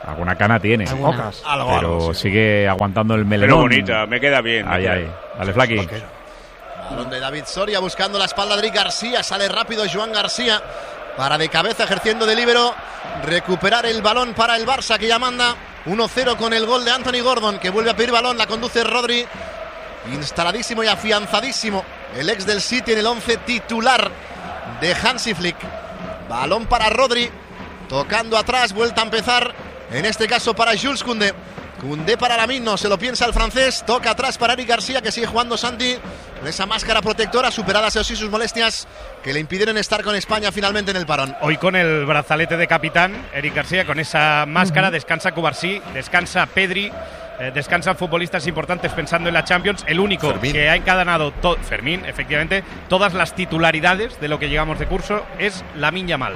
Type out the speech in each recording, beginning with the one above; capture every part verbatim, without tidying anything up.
Alguna cana tiene. Algunas. Pero algo, algo, sí. sigue aguantando el melenón. Pero bonita, me queda bien. Ahí, ahí. Dale, Flaqui. Balón de David Soria buscando la espalda de Eric García. Sale rápido Joan García para de cabeza ejerciendo de líbero recuperar el balón para el Barça, que ya manda uno cero con el gol de Anthony Gordon, que vuelve a pedir balón. La conduce Rodri. Instaladísimo y afianzadísimo el ex del City en el once titular de Hansi Flick. Balón para Rodri, tocando atrás, vuelta a empezar, en este caso para Jules Koundé. Koundé para Lamine, no se lo piensa el francés, toca atrás para Eric García, que sigue jugando Santi con esa máscara protectora, superadas así sus molestias que le impidieron estar con España finalmente en el parón. Hoy con el brazalete de capitán, Eric García con esa máscara, uh-huh. descansa Cubarsí, descansa Pedri, eh, descansan futbolistas importantes pensando en la Champions. El único Fermín. que ha encadenado, to- Fermín, efectivamente, todas las titularidades de lo que llegamos de curso es Lamine Yamal.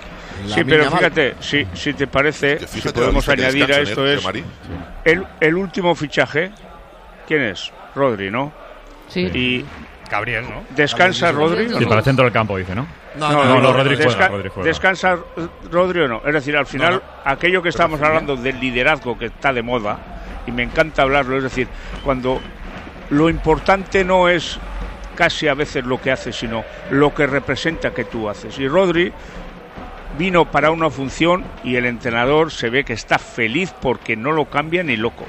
La sí, pero fíjate, si, si te parece, si podemos añadir a esto es el, el último fichaje, ¿quién es? Rodri, ¿no? Sí. Y Gabriel, ¿no? ¿Descansa Rodri? Sí, para el centro del campo, dice, ¿no? No, no, no, no, no Rodri, desca- juega, Rodri juega. ¿Descansa Rodri o no? Es decir, al final, no, no. aquello que estamos hablando del liderazgo que está de moda, y me encanta hablarlo, es decir, cuando lo importante no es casi a veces lo que haces, sino lo que representa que tú haces. Y Rodri vino para una función y el entrenador se ve que está feliz porque no lo cambia ni loco.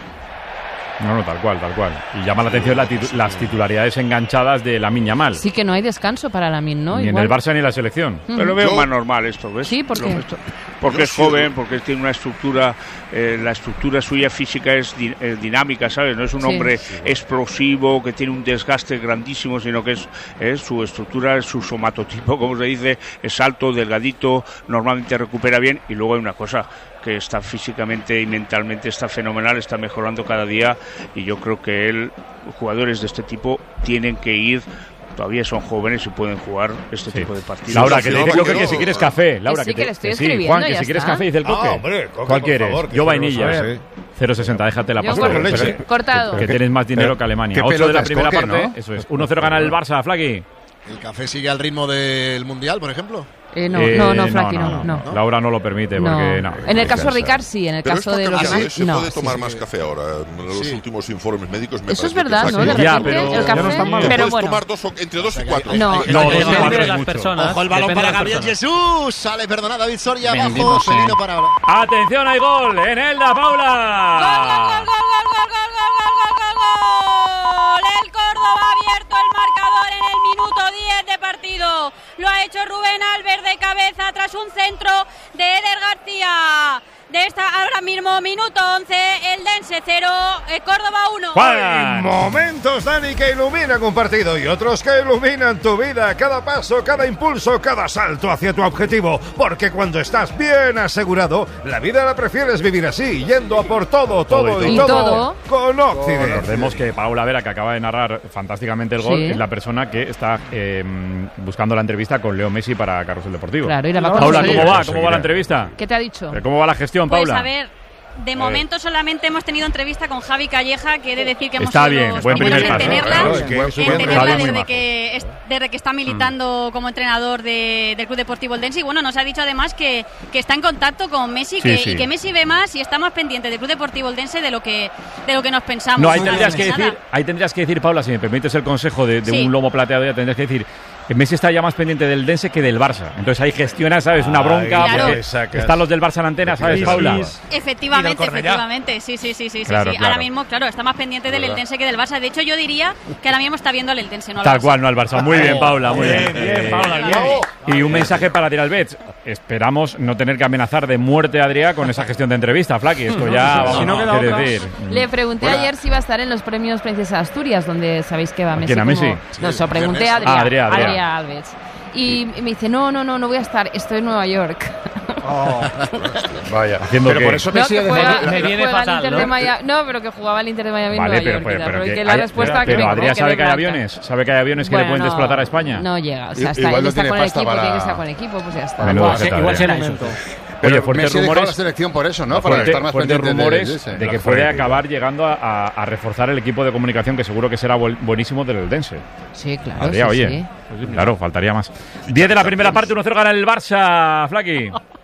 No, no, tal cual, tal cual. Y llama la atención la titu- las titularidades enganchadas de Lamine Yamal. Sí, que no hay descanso para Lamine, ¿no? Ni Igual. en el Barça ni en la selección. Mm. Pero lo veo Yo... más normal esto, ¿ves? Sí, ¿por qué? Lo, porque Yo es joven, porque tiene una estructura, eh, la estructura suya física es di- eh, dinámica, ¿sabes? No es un Sí. hombre explosivo que tiene un desgaste grandísimo, sino que es, es su estructura, su somatotipo, como se dice, es alto, delgadito, normalmente recupera bien. Y luego hay una cosa, que está físicamente y mentalmente está fenomenal, está mejorando cada día, y yo creo que él, jugadores de este tipo tienen que ir, todavía son jóvenes y pueden jugar este sí. tipo de partidos. Laura, que te dice Coque que si quieres café. Laura, que sí, que, te, que le estoy que sí. escribiendo, Juan, que ya si quieres está. café, dice el Coque. Ah, hombre, Coque, ¿cuál por quieres? favor, que Yo sí, vainilla. sí. cero sesenta, déjate la Yo pasta. corto. Pero- Cortado. Que tienes más dinero que Alemania. ocho de la primera Coque, parte, ¿no? eso es. uno cero gana el Barça, Flaqui. ¿El café sigue al ritmo del Mundial, por ejemplo? Eh, no, Eh, no, no, Flaqui, no, no, no. no. Laura no lo permite porque no. En el caso de Ricard sí, en el Pero caso esta de los café demás se no. puede tomar Sí, más sí. café ahora. En los Sí. últimos informes médicos me Eso es parece verdad, que ¿no? De está Ya, repente pero el ya no café, está mal. pero puedes bueno. tomar dos o- entre dos y cuatro. No, No, no, dos depende cuatro de es las mucho. personas. Ojo el balón depende para de las Gabriel personas. Jesús. Sale, perdona, David Soria abajo. Bendito sea. Felino para ahora. Atención, hay gol en Elda, Paula. ¡Gol, gol, gol, gol, gol, gol, gol, gol, gol, gol, gol! El Córdoba ha abierto el marcador en el minuto diez de partido. Lo ha hecho Rubén Albert de cabeza tras un centro de Eder García. De esta ahora mismo, minuto once, el Dense cero, el Córdoba uno. Hay momentos, Dani, que iluminan un partido y otros que iluminan tu vida. Cada paso, cada impulso, cada salto hacia tu objetivo. Porque cuando estás bien asegurado, la vida la prefieres vivir así, yendo a por todo, todo, y, y todo, todo. con Occident. Recordemos que Paula Vera, que acaba de narrar fantásticamente el gol, Sí. es la persona que está eh, buscando la entrevista con Leo Messi para Carrusel Deportivo. Claro, y la va a Paula, conseguir. ¿cómo va? ¿Cómo va la entrevista? ¿Qué te ha dicho? ¿Pero ¿Cómo va la gestión, Pues Paula? a ver, de momento solamente hemos tenido entrevista con Javi Calleja, que he de decir que hemos Está sido bien, los buen primeros primer en paso. tenerla, Claro, es que es un en buen tenerla Javi muy desde majo. que, es- desde que está militando como entrenador de- del Club Deportivo Eldense. Y bueno, nos ha dicho además que, que está en contacto con Messi, Sí, que, sí. y que Messi ve más y está más pendiente del Club Deportivo Eldense de lo que, de lo que nos pensamos. No, ahí Nada, tendrías que nada. decir, ahí tendrías que decir, Paula, si me permites el consejo de, de Sí. un lomo plateado, ya tendrías que decir que Messi está ya más pendiente del Dense que del Barça. Entonces ahí gestiona, ¿sabes? Una bronca, Claro. porque Sacas. están los del Barça en la antena, ¿sabes, Sí, Paula? sí. Efectivamente, Y del Cornellá. efectivamente, sí, sí, sí, sí, sí, Claro, sí. claro. Ahora mismo, claro, está más pendiente del Eldense que del Barça. De hecho, yo diría que ahora mismo está viendo al Eldense, no al Tal Barça. cual, no al Barça. Muy bien, Paula, muy bien. Bien, bien, Paula, bien. Y un mensaje para Tiral Bets. Esperamos no tener que amenazar de muerte a Adrià con esa gestión de entrevista, Flaqui. Esto ya, Si no vamos, queda quiere otra. decir. Le pregunté ayer si iba a estar en los premios Princesa Asturias, donde sabéis que va Messi. quién, a como- Messi? No, se lo pregunté a Ah, Adrià, Adrià, Adrià. Adrià Alves. Y me dice, no, no, no, no voy a estar, estoy en Nueva York. Vaya. Haciendo Pero que- por eso No, Messi que ha juega, dejado- que me viene juega al fatal, Inter ¿no? de Miami. No, pero que jugaba al Inter de Miami en Vale, Nueva pero, York. pero, y tal, pero pero que que la hay- respuesta que pero me- Adrià que sabe me que hay blanca. aviones, sabe que hay aviones que le Bueno, pueden no, explotar a España. No llega, o sea, está, Igual él no está tiene con el pasta equipo, para- tiene que estar con el equipo, pues ya está. Menudo Igual, jeta, igual Adrià. será Un eso. momento. Oye, Pero fuertes Messi ha dejado la rumores, selección por eso, ¿no? Para fuerte- estar más fuertes pendiente rumores de, ese. de que puede acabar llegando a, a- a reforzar el equipo de comunicación, que seguro que será bu- buenísimo del Eldense. Sí, claro. Adrià, sí, oye, sí. claro, faltaría más. diez de la primera parte, uno cero gana el Barça, Flaqui.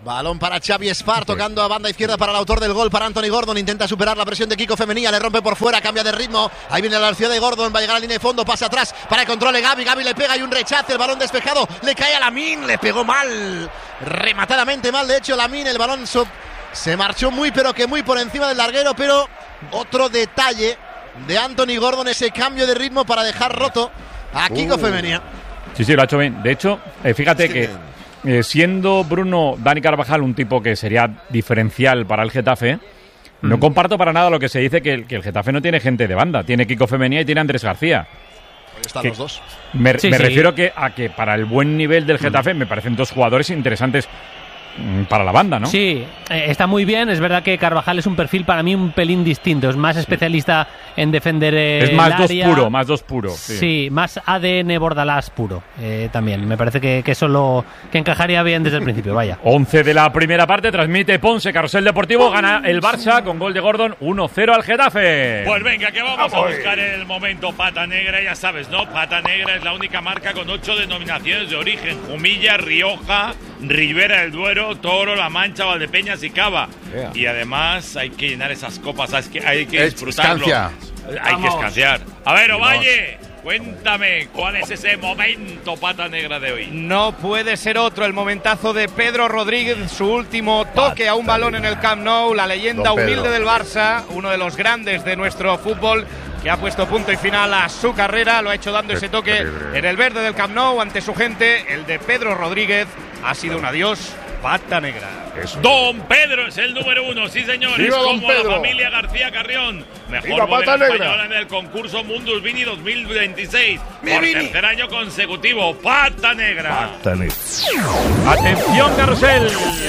Balón para Xavi Espar, tocando a banda izquierda para el autor del gol, para Anthony Gordon. Intenta superar la presión de Kiko Femenía, le rompe por fuera, cambia de ritmo. Ahí viene la velocidad de Gordon, va a llegar a la línea de fondo, pasa atrás para el control de Gavi. Gavi le pega y un rechace, el balón despejado, le cae a Lamine, le pegó mal, rematadamente mal. De hecho, Lamine, el balón so- se marchó muy, pero que muy por encima del larguero. Pero otro detalle de Anthony Gordon, ese cambio de ritmo para dejar roto a Kiko uh. Femenía. Sí, sí, lo ha hecho bien. De hecho, eh, fíjate sí, que eh, siendo Bruno Dani Carvajal un tipo que sería diferencial para el Getafe, mm. no comparto para nada lo que se dice que el, que el Getafe no tiene gente de banda. Tiene Kiko Femenía y tiene Andrés García. Ahí están que los dos. Me, sí, me sí. refiero que, a que para el buen nivel del Getafe mm. me parecen dos jugadores interesantes para la banda, ¿no? Sí, eh, está muy bien. Es verdad que Carvajal es un perfil para mí un pelín distinto. Es más especialista en defender eh, es más el dos área. puro, más dos puro. Sí, sí más A D N Bordalás puro eh, también. Me parece que, que eso lo que encajaría bien desde el principio, vaya. once de la primera parte, transmite Ponce, Carrusel Deportivo, gana el Barça con gol de Gordon, uno cero al Getafe. Pues venga, que vamos, vamos a buscar el momento Pata Negra, ya sabes, ¿no? Pata Negra es la única marca con ocho denominaciones de origen: Jumilla, Rioja, Ribera del Duero, Toro, La Mancha, Valdepeñas y Cava. Yeah. Y además hay que llenar esas copas, hay que, hay que disfrutarlo. Escancia. Hay Vamos. que escanciar. A ver, Ovalle, cuéntame, ¿cuál es ese momento Pata Negra de hoy? No puede ser otro, el momentazo de Pedro Rodríguez, su último toque Pata a un balón en el Camp Nou, la leyenda humilde del Barça, uno de los grandes de nuestro fútbol, que ha puesto punto y final a su carrera, lo ha hecho dando ese toque en el verde del Camp Nou ante su gente. El de Pedro Rodríguez ha sido un adiós Pata Negra. Eso. Don Pedro es el número uno, sí señores, ¡Viva como Don Pedro! La familia García Carrión, mejor ¡Viva modelo Pata española Negra! en el concurso Mundus Vini dos mil veintiséis, Mi por Vini. tercer año consecutivo, Pata Negra. Pata Negra. Atención, Carrusel.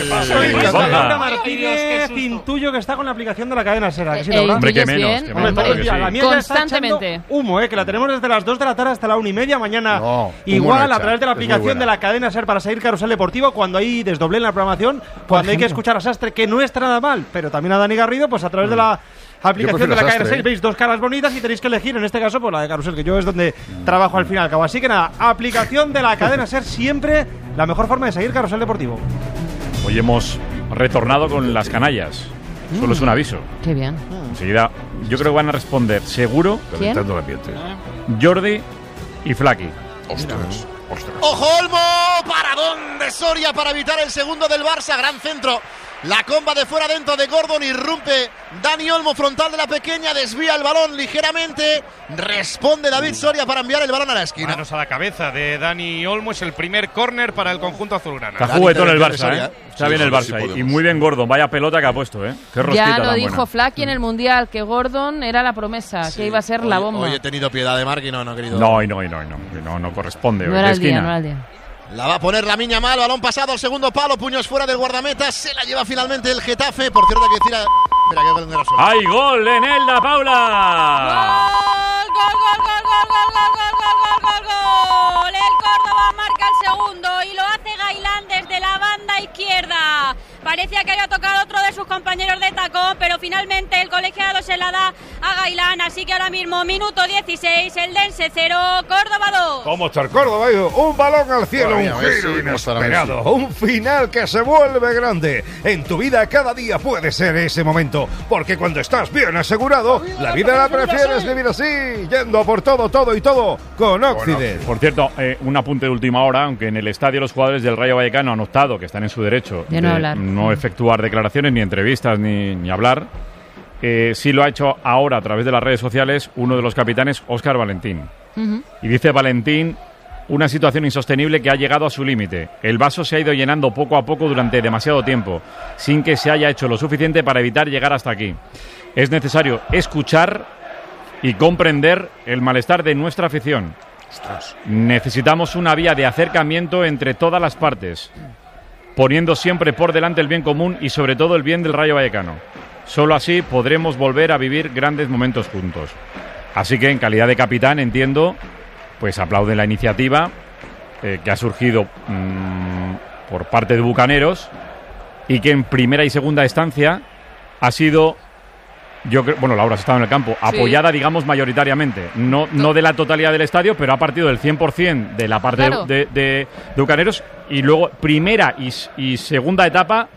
Laura Martínez, intuyo que está con la aplicación de la cadena SER. ¿Que sí, Laura? Hombre, que menos, bien, que menos, hombre, claro que sí. La mía ya está constantemente. echando humo, eh, que la tenemos desde las dos de la tarde hasta la una y media mañana. No, igual no a través de la es muy aplicación buena. de la cadena SER para seguir Carrusel Deportivo, cuando hay desdoblé en la programación, cuando hay que escuchar a Sastre, que no está nada mal, pero también a Dani Garrido, pues a través de la aplicación de la cadena SER veis dos caras bonitas y tenéis que elegir, en este caso, pues la de Carrusel, que yo es donde trabajo al fin y al cabo. Así que nada, aplicación de la cadena SER, siempre la mejor forma de seguir Carrusel Deportivo. Hoy hemos retornado con las canallas. Solo es un aviso. Qué bien. Enseguida, yo creo que van a responder seguro Calentando el ambiente. Jordi y Flaky. Ostras, ostras. ¡Ojo, Olmo! Paradón de Soria para evitar el segundo del Barça. Gran centro. La comba de fuera dentro de Gordon, irrumpe Dani Olmo, frontal de la pequeña, desvía el balón ligeramente, responde David Soria para enviar el balón a la esquina. Manos a la cabeza de Dani Olmo, es el primer córner para el conjunto azulgrana. Está juguetón el Barça, Soria. ¿eh? Está Sí, bien el sí, Barça. sí y muy bien Gordon. Vaya pelota que ha puesto, ¿eh? Qué rosquita Ya lo tan dijo buena. Flaky en el Mundial, que Gordon era la promesa, Sí. que iba a ser hoy, la bomba. Hoy he tenido piedad de Marc y no, no he querido. No, y no, y no, y no, y no, no corresponde. no hoy. era De el día, esquina. no era el día. La va a poner la miña mal, balón pasado al segundo palo, puños fuera del guardameta, se la lleva finalmente el Getafe. Por cierto, hay que decir a... Espera, que gol era solo. ¡Hay gol en Elda, Paula! ¡Gol, gol, gol, gol, gol, gol, gol, gol, gol, gol, gol! El Córdoba marca el segundo y lo hace Gailán desde la banda izquierda. Parecía que había tocado otro de sus compañeros de tacón, pero finalmente el colegiado se la da a Gailán. Así que ahora mismo, minuto dieciséis, el Dense cero, Córdoba dos. ¿Cómo está el Córdoba, hijo? Un balón al cielo, Todavía un Messi, giro no estará inesperado, Messi. un final que se vuelve grande. En tu vida cada día puede ser ese momento, porque cuando estás bien asegurado, la vida la prefieres vivir así, yendo a por todo, todo y todo con Occident. Por cierto, eh, un apunte de última hora, aunque en el estadio los jugadores del Rayo Vallecano han optado, que están en su derecho De no hablar. no efectuar declaraciones, ni entrevistas, ni, ni hablar, eh, sí lo ha hecho ahora a través de las redes sociales uno de los capitanes, Óscar Valentín. Ujú. Y dice Valentín, una situación insostenible que ha llegado a su límite. El vaso se ha ido llenando poco a poco durante demasiado tiempo, sin que se haya hecho lo suficiente para evitar llegar hasta aquí. Es necesario escuchar y comprender el malestar de nuestra afición. Ostras. Necesitamos una vía de acercamiento entre todas las partes, poniendo siempre por delante el bien común y sobre todo el bien del Rayo Vallecano. Solo así podremos volver a vivir grandes momentos juntos. Así que en calidad de capitán, entiendo, pues aplaude la iniciativa eh, que ha surgido mmm, por parte de Bucaneros y que en primera y segunda instancia ha sido yo creo, bueno, Laura has estado en el campo, sí. apoyada, digamos, mayoritariamente. No, no de la totalidad del estadio, pero ha partido del cien por ciento de la parte claro. de, de, de Bucaneros. Y luego, primera y, y segunda etapa,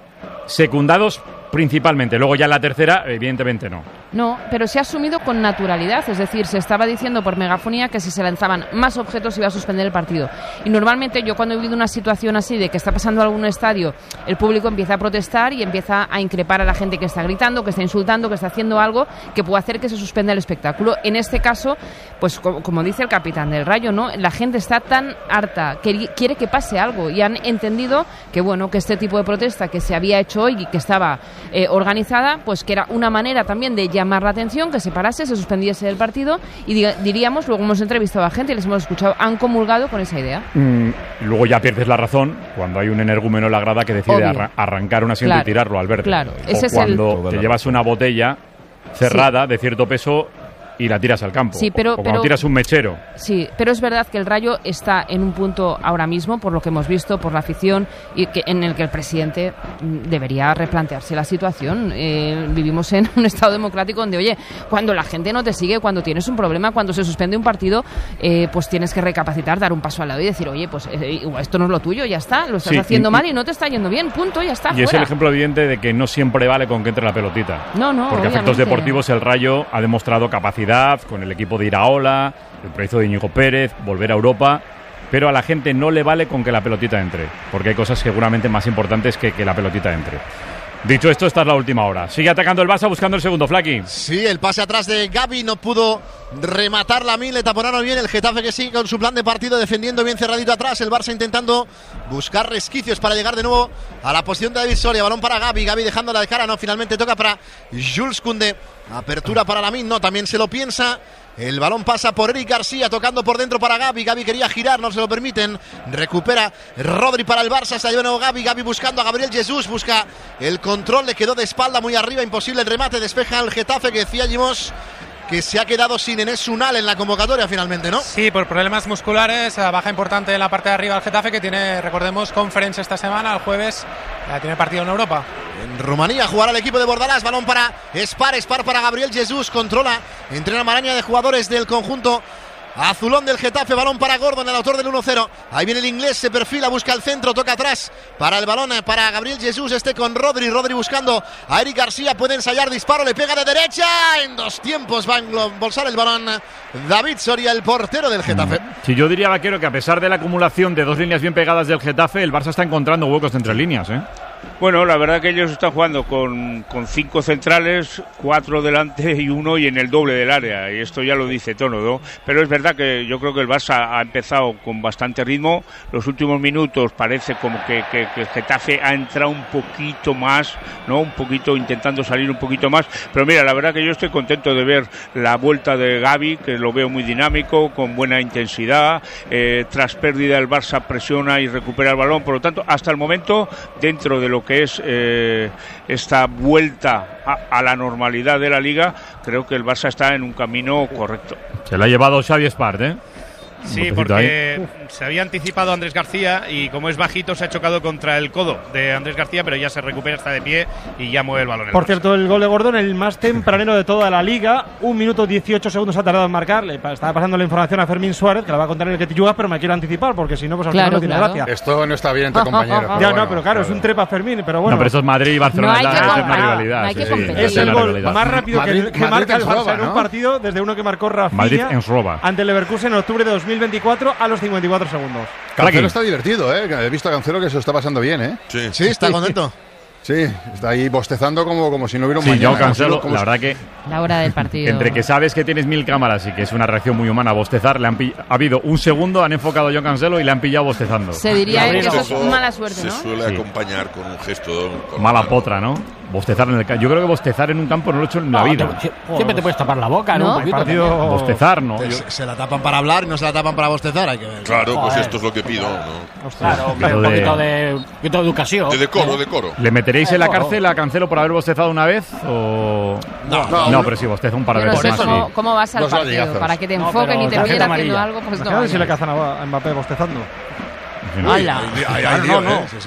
secundados principalmente. Luego ya en la tercera, evidentemente no. No, pero se ha asumido con naturalidad. Es decir, se estaba diciendo por megafonía que si se lanzaban más objetos iba a suspender el partido. Y normalmente yo cuando he vivido una situación así de que está pasando algún estadio, el público empieza a protestar y empieza a increpar a la gente que está gritando, que está insultando, que está haciendo algo que puede hacer que se suspenda el espectáculo. En este caso, pues como, como dice el capitán del Rayo, ¿no? La gente está tan harta que quiere que pase algo y han entendido que, bueno, que este tipo de protesta que se había hecho hoy y que estaba eh, organizada, pues que era una manera también de llamar la atención, que se parase, se suspendiese el partido y diríamos, luego hemos entrevistado a gente y les hemos escuchado, han comulgado con esa idea. Mm, luego ya pierdes la razón cuando hay un energúmeno en la grada que decide arra- arrancar un asiento claro, y tirarlo al verde. Claro, o ese cuando es el... te llevas una botella cerrada sí. de cierto peso y la tiras al campo. Sí, pero, o cuando pero, tiras un mechero. Sí, pero es verdad que el Rayo está en un punto ahora mismo, por lo que hemos visto, por la afición, y que, en el que el presidente debería replantearse la situación. Eh, vivimos en un Estado democrático donde, oye, cuando la gente no te sigue, cuando tienes un problema, cuando se suspende un partido, eh, pues tienes que recapacitar, dar un paso al lado y decir, oye, pues eh, esto no es lo tuyo, ya está, lo estás sí, haciendo y, mal y no te está yendo bien, punto, ya está. Y fuera. Es el ejemplo evidente de que no siempre vale con que entre la pelotita. No, no, porque a efectos deportivos el Rayo ha demostrado capacidad con el equipo de Iraola, el proyecto de Íñigo Pérez, volver a Europa, pero a la gente no le vale con que la pelotita entre, porque hay cosas seguramente más importantes que que la pelotita entre. Dicho esto, esta es la última hora. Sigue atacando el Barça buscando el segundo, Flaki. Sí, el pase atrás de Gavi no pudo rematar la mil, le taponaron bien. El Getafe que sigue con su plan de partido, defendiendo bien cerradito atrás. El Barça intentando buscar resquicios para llegar de nuevo a la posición de David Soria. Balón para Gavi, Gavi dejándola de cara, no, finalmente toca para Jules Koundé. Apertura para Lamine, no, también se lo piensa. El balón pasa por Eric García, tocando por dentro para Gavi. Gavi quería girar, no se lo permiten. Recupera Rodri para el Barça, se ha llevado Gavi. Gavi buscando a Gabriel Jesús, busca el control, le quedó de espalda muy arriba, imposible el remate. Despeja el Getafe, que decía Jimos que se ha quedado sin Enes Unal en la convocatoria finalmente, ¿no? Sí, por problemas musculares, baja importante en la parte de arriba del Getafe, que tiene, recordemos, conference esta semana, el jueves, eh, tiene partido en Europa. En Rumanía jugará el equipo de Bordalás, balón para Spar, Spar para Gabriel Jesús, controla, entrena maraña de jugadores del conjunto azulón del Getafe, balón para Gordon, el autor del uno cero. Ahí viene el inglés, se perfila, busca el centro, toca atrás para el balón, para Gabriel Jesús, este con Rodri, Rodri buscando a Eric García, puede ensayar disparo, le pega de derecha, en dos tiempos va a embolsar el balón David Soria, el portero del Getafe. Sí, yo diría, Vaquero, que a pesar de la acumulación de dos líneas bien pegadas del Getafe, el Barça está encontrando huecos entre líneas, ¿eh? Bueno, la verdad que ellos están jugando con, con cinco centrales, cuatro delante y uno y en el doble del área, y esto ya lo dice todo, ¿no? Pero es verdad que yo creo que el Barça ha empezado con bastante ritmo, los últimos minutos parece como que, que, que el Getafe ha entrado un poquito más, ¿no? Un poquito intentando salir un poquito más, pero mira, la verdad que yo estoy contento de ver la vuelta de Gavi, que lo veo muy dinámico, con buena intensidad, eh, tras pérdida el Barça presiona y recupera el balón, por lo tanto, hasta el momento, dentro de lo que es eh, esta vuelta a, a la normalidad de la Liga, creo que el Barça está en un camino correcto. Se la ha llevado Xavi Espart, ¿eh? Sí, porque ahí se había anticipado Andrés García y como es bajito se ha chocado contra el codo de Andrés García, pero ya se recupera, está de pie y ya mueve el balón. Por cierto, el gol de Gordon, el más tempranero de toda la Liga, un minuto dieciocho segundos ha tardado en marcar. Le estaba pasando la información a Fermín Suárez, que la va a contar en el que te yuga, pero me quiero anticipar porque si no, pues al claro, final no tiene claro. gracia. Esto no está bien entre compañeros. Ya bueno, no, pero claro, claro, es un trepa Fermín, pero bueno. No, pero eso es Madrid y Barcelona, no es una rivalidad. No hay que sí, sí, es el gol rivalidad. más rápido Madrid, que, que Madrid marca el Barça roba, en un ¿no? partido desde uno que marcó Rafinha Madrid en roba ante el Leverkusen en octubre de dos mil veinticuatro a los cincuenta y cuatro segundos. Cancelo está divertido, ¿eh? He visto a Cancelo que se lo está pasando bien, ¿eh? Sí, sí, está contento. Sí, está ahí bostezando como, como si no hubiera un sí, mañana. yo Cancelo, como la si... verdad que la hora del partido. Entre que sabes que tienes mil cámaras y que es una reacción muy humana bostezar, le han pill... ha habido un segundo, han enfocado a John Cancelo y le han pillado bostezando. Se diría que eso es mala suerte, ¿no? Se suele sí. acompañar con un gesto... Con mala potra, ¿no? Bostezar en el campo. Yo creo que bostezar en un campo no lo he hecho en la no, vida. Te, siempre te puedes tapar la boca, ¿no? ¿No? Un poquito, partido... Bostezar, ¿no? Yo... Se la tapan para hablar y no se la tapan para bostezar, hay que ver. Claro, pues Joder. esto es lo que pido, ¿no? Claro, pero un poquito de, un poquito de educación. De decoro, decoro. ¿Le meteréis en la cárcel a Cancelo por haber bostezado una vez? O... No, no, no pero sí, bosteza un par de Yo no veces sé más. cómo, sí. cómo vas al Dos partido. latigazos. Para que te No, enfoquen pero y te tarjeta pillen haciendo amarilla. algo, pues no. Imagínate si le cazan a Mbappé bostezando. Sí, no. ¡Hala! Ay, ay, Claro, Dios, no, no. ¿eh? Sí, sí.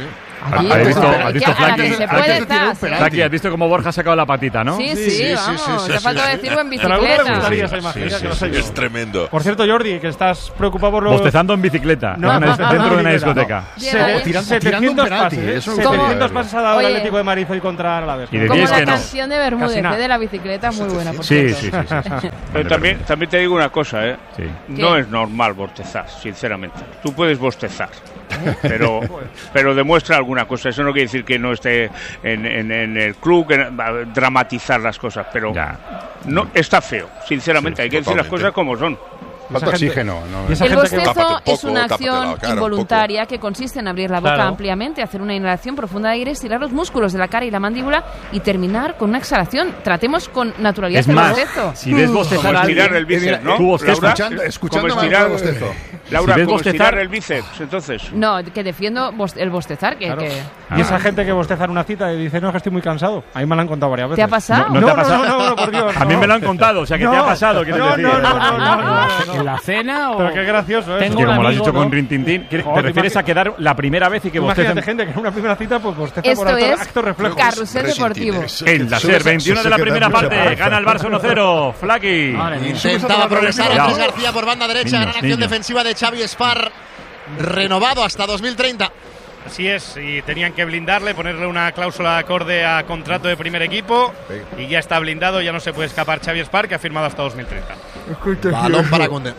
Allí, ¿Has visto, pues, has visto Flaki? Se puede estar. Flaki, has visto cómo Borja ha sacado la patita, ¿no? Sí, sí, sí, sí vamos. Sí, sí, te falta sí, decirlo en bicicleta. Pero me gustaría esa imagen, sí, sí, que sí, sí, es tremendo. Por cierto, Jordi, que estás preocupado por los... Bostezando en bicicleta, no, no, no, dentro de una discoteca. No. Se, tirando, tirando un penalti. Pases, eso setecientos pases ha dado el Atlético de Madrid hoy contra Alavés. Y de como la que no. canción de Bermúdez, de la bicicleta, muy buena, por sí, cierto. sí, sí, sí, sí. Pero también, también te digo una cosa, ¿eh? Sí. No es normal bostezar, sinceramente. Tú puedes bostezar, pero, pero demuestra alguna cosa. Eso no quiere decir que no esté en, en, en el club, que dramatizar las cosas, pero ya. no está feo, sinceramente. Sí, hay que decir las cosas como son. Falta oxígeno. No, el bostezo que... es una acción cara, involuntaria que consiste en abrir la boca claro. ampliamente, hacer una inhalación profunda de aire, estirar los músculos de la cara y la mandíbula y terminar con una exhalación. Tratemos con naturalidad es el más, bostezo. Si ves bostezar como estirar el bíceps, ¿no? Tú bostezas. Escuchando, escuchando como estirar, el bostezo. Laura, si ves como bostezar, estirar el bíceps, entonces. No, que defiendo el bostezar. Que, claro. que... Y esa gente que bosteza en una cita y dice, no, que estoy muy cansado. A mí me lo han contado varias veces. ¿Te ha pasado? No, no, no, te ha pasado. no, no, no, por Dios. A mí me lo han contado, o sea que no, te ha pasado. ¿Qué te no, decía? no, no, no, no, no. ¿En la cena o...? Pero qué gracioso, ¿eh? Tengo Es que un como lo has amigo, dicho ¿no? con Rintintín, ¿te Joder, refieres a quedar la primera vez y que bostecen? Imagínate gente que en una primera cita pues bosteza Esto por acto, es acto reflejo. Carrusel Deportivo. En la SER, veintiuno de la primera parte, gana el Barça uno cero. Flaki. Intentaba progresar Cuidado. Andrés García por banda derecha. Niños, Gran acción niños. defensiva de Xavi Espar, renovado hasta dos mil treinta. Así es, y tenían que blindarle, ponerle una cláusula acorde a contrato de primer equipo y ya está blindado, ya no se puede escapar Xavi Espar, que ha firmado hasta dos mil treinta. Balón para Koundé.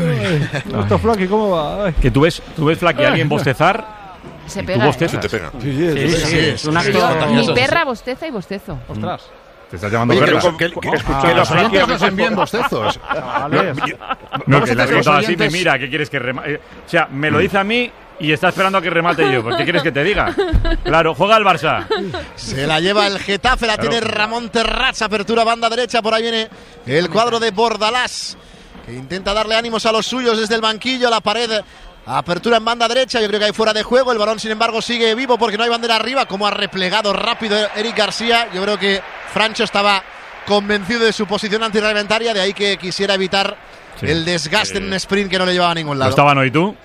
Esto, Flaki, ¿cómo va? Ay. Que tú ves, tú ves Flaki a alguien bostezar Se y pega. tú ¿eh? bostezas. Te pega. Sí, sí, Sí, sí, sí, es un acto... Yo, mi perra bosteza y bostezo. Ostras. Te estás llamando Oye, perra. que, que, que, Ah, que los ah, oyentes ah, nos envíen bostezos. Vale. No, Vamos que a le has hacer los contado así, me oyentes- mira, ¿qué quieres que remate? O sea, me lo dice a mí y está esperando a que remate yo. ¿Qué quieres que te diga? Claro, juega el Barça. Se la lleva el Getafe, la Claro. tiene Ramón Terrats, apertura banda derecha, por ahí viene el cuadro de Bordalás, que intenta darle ánimos a los suyos desde el banquillo, la pared, apertura en banda derecha, yo creo que hay fuera de juego, el balón sin embargo sigue vivo porque no hay bandera arriba, como ha replegado rápido Eric García, yo creo que Francho estaba convencido de su posición antirreglamentaria, de ahí que quisiera evitar Sí. el desgaste en un sprint que no le llevaba a ningún ¿No lado. estaban hoy tú?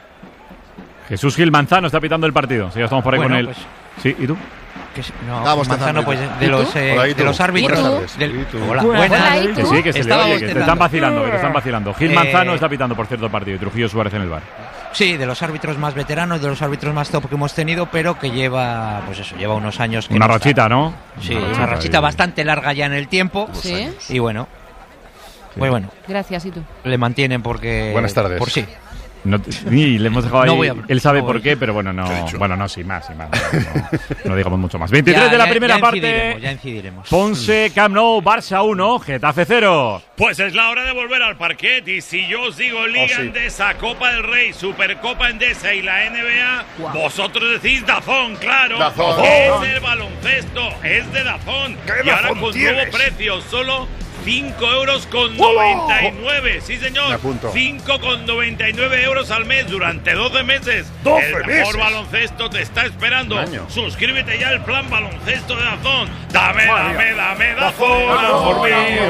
Jesús Gil Manzano está pitando el partido. Si ya estamos por ahí Bueno, con él. pues- Sí, ¿y tú? Que es- no, Vamos, Manzano, Manzano. pues de ¿Y los, tú? eh, Hola, ¿y de tú? los árbitros. ¿Y tú? Del- ¿Y tú? Hola, Hola, buenas. ¿y tú? Que sí, que se le Estaba oye, que te bostezando. están vacilando, que te están vacilando. Gil Eh, Manzano está pitando, por cierto, el partido. Y Trujillo Suárez en el bar. Sí, de los árbitros más veteranos, de los árbitros más top que hemos tenido, pero que lleva, pues eso, lleva unos años. Que Una no está. rachita, ¿no? Sí, Una una rachita, rachita ahí. bastante larga ya en el tiempo. Sí. Y bueno, pues bueno, Gracias, ¿y tú? le mantienen porque. Buenas tardes. Por sí. No, ni le hemos dejado ahí. No voy a- Él sabe no por voy. qué, pero bueno, no. ¿Qué he dicho? Bueno, no, sin más, sin más. No, no- no digamos mucho más. veintitrés Ya- de la ya- primera ya parte. incidiremos, ya incidiremos. Ponce, Camp Nou, Barça uno, Getafe cero. Pues es la hora de volver al parquet y si yo os digo Liga Oh, sí. Endesa, Copa del Rey, Supercopa Endesa y la N B A, vosotros decís Dazón, claro. Dazón. Es el baloncesto, es de Dazón. ¿Qué Y ahora Dazón con tienes? nuevo precio, solo cinco euros con noventa y nueve. Sí, Me señor. apunto. cinco con noventa y nueve euros al mes durante doce meses. ¡doce el mejor meses! baloncesto te está esperando. Un año. Suscríbete ya al plan baloncesto de Dazón. Dame, dame, dame Dazón, amor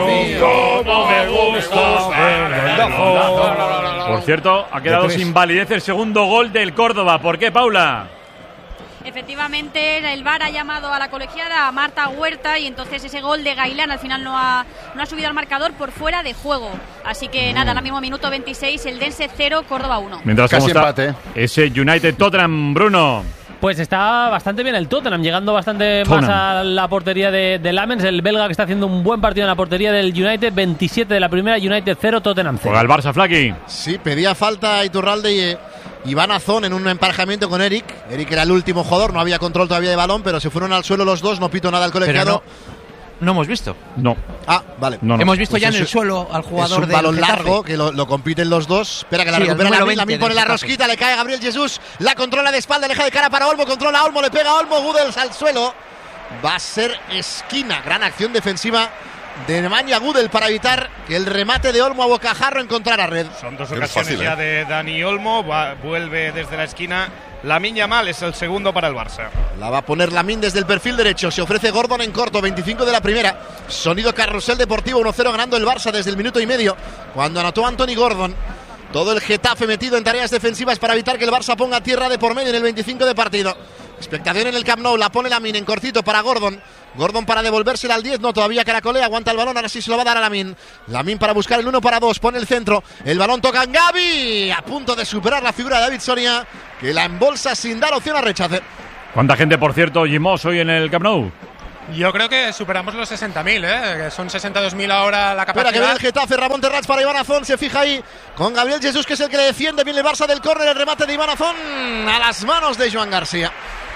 mío. Cómo me gusta ver el Dazón. Por cierto, ha quedado sin validez el segundo gol del Córdoba. ¿Por qué, Paula? Efectivamente, el V A R ha llamado a la colegiada, a Marta Huerta, y entonces ese gol de Gailán al final no ha, no ha subido al marcador por fuera de juego. Así que nada, ahora mismo minuto veintiséis, el Dense cero, Córdoba uno. Mientras Casi ¿cómo está empate. ese United Tottenham, Bruno. Pues está bastante bien el Tottenham, llegando bastante Tottenham. más a la portería de, de Lamens, el belga que está haciendo un buen partido en la portería del United, veintisiete de la primera, United cero, Tottenham cero. Juega el Barça, Flaki. Sí, pedía falta a Iturralde y eh, Iván Azón en un emparejamiento con Eric. Eric era el último jugador, no había control todavía de balón, pero se fueron al suelo los dos, no pito nada al Pero colegiado. no, no hemos visto. No. Ah, vale. No, no. Hemos visto Pues ya en eso- el suelo al jugador es un del balón Getafe. largo que lo, lo compiten los dos. Espera que la Sí, el recupera número Lamin. veinte Lamin pone del la Getafe. rosquita, le cae Gabriel Jesús. La controla de espalda, deja de cara para Olmo. Controla a Olmo, le pega a Olmo. Gudels al suelo. Va a ser esquina. Gran acción defensiva de Nemanja Gudel para evitar que el remate de Olmo a bocajarro encontrara red. Son dos Es ocasiones fácil, ya ¿eh? de Dani Olmo, va- vuelve desde la esquina. Lamine Yamal es el segundo para el Barça. La va a poner Lamin desde el perfil derecho. Se ofrece Gordon en corto, veinticinco de la primera. Sonido Carrusel Deportivo, uno cero ganando el Barça desde el minuto y medio. Cuando anotó Anthony Gordon. Todo el Getafe metido en tareas defensivas para evitar que el Barça ponga tierra de por medio en el veinticinco de partido. Expectación en el Camp Nou, la pone Lamine en cortito para Gordon. Gordon para devolvérsela al diez, no, todavía caracolea, aguanta el balón, ahora sí se lo va a dar a Lamine. Lamine para buscar el uno para dos, pone el centro, el balón toca en Gavi, a punto de superar la figura de David Soria, que la embolsa sin dar opción a rechace. ¿Cuánta gente, por cierto, Gimos hoy en el Camp Nou? Yo creo que superamos los sesenta mil, ¿eh? Que son sesenta y dos mil ahora la capacidad. Espera que viene el Getafe, Ramón Terrats para Iván Azón, se fija ahí con Gabriel Jesús, que es el que le defiende, viene el Barça del córner, el remate de Iván Azón a las manos de Joan García.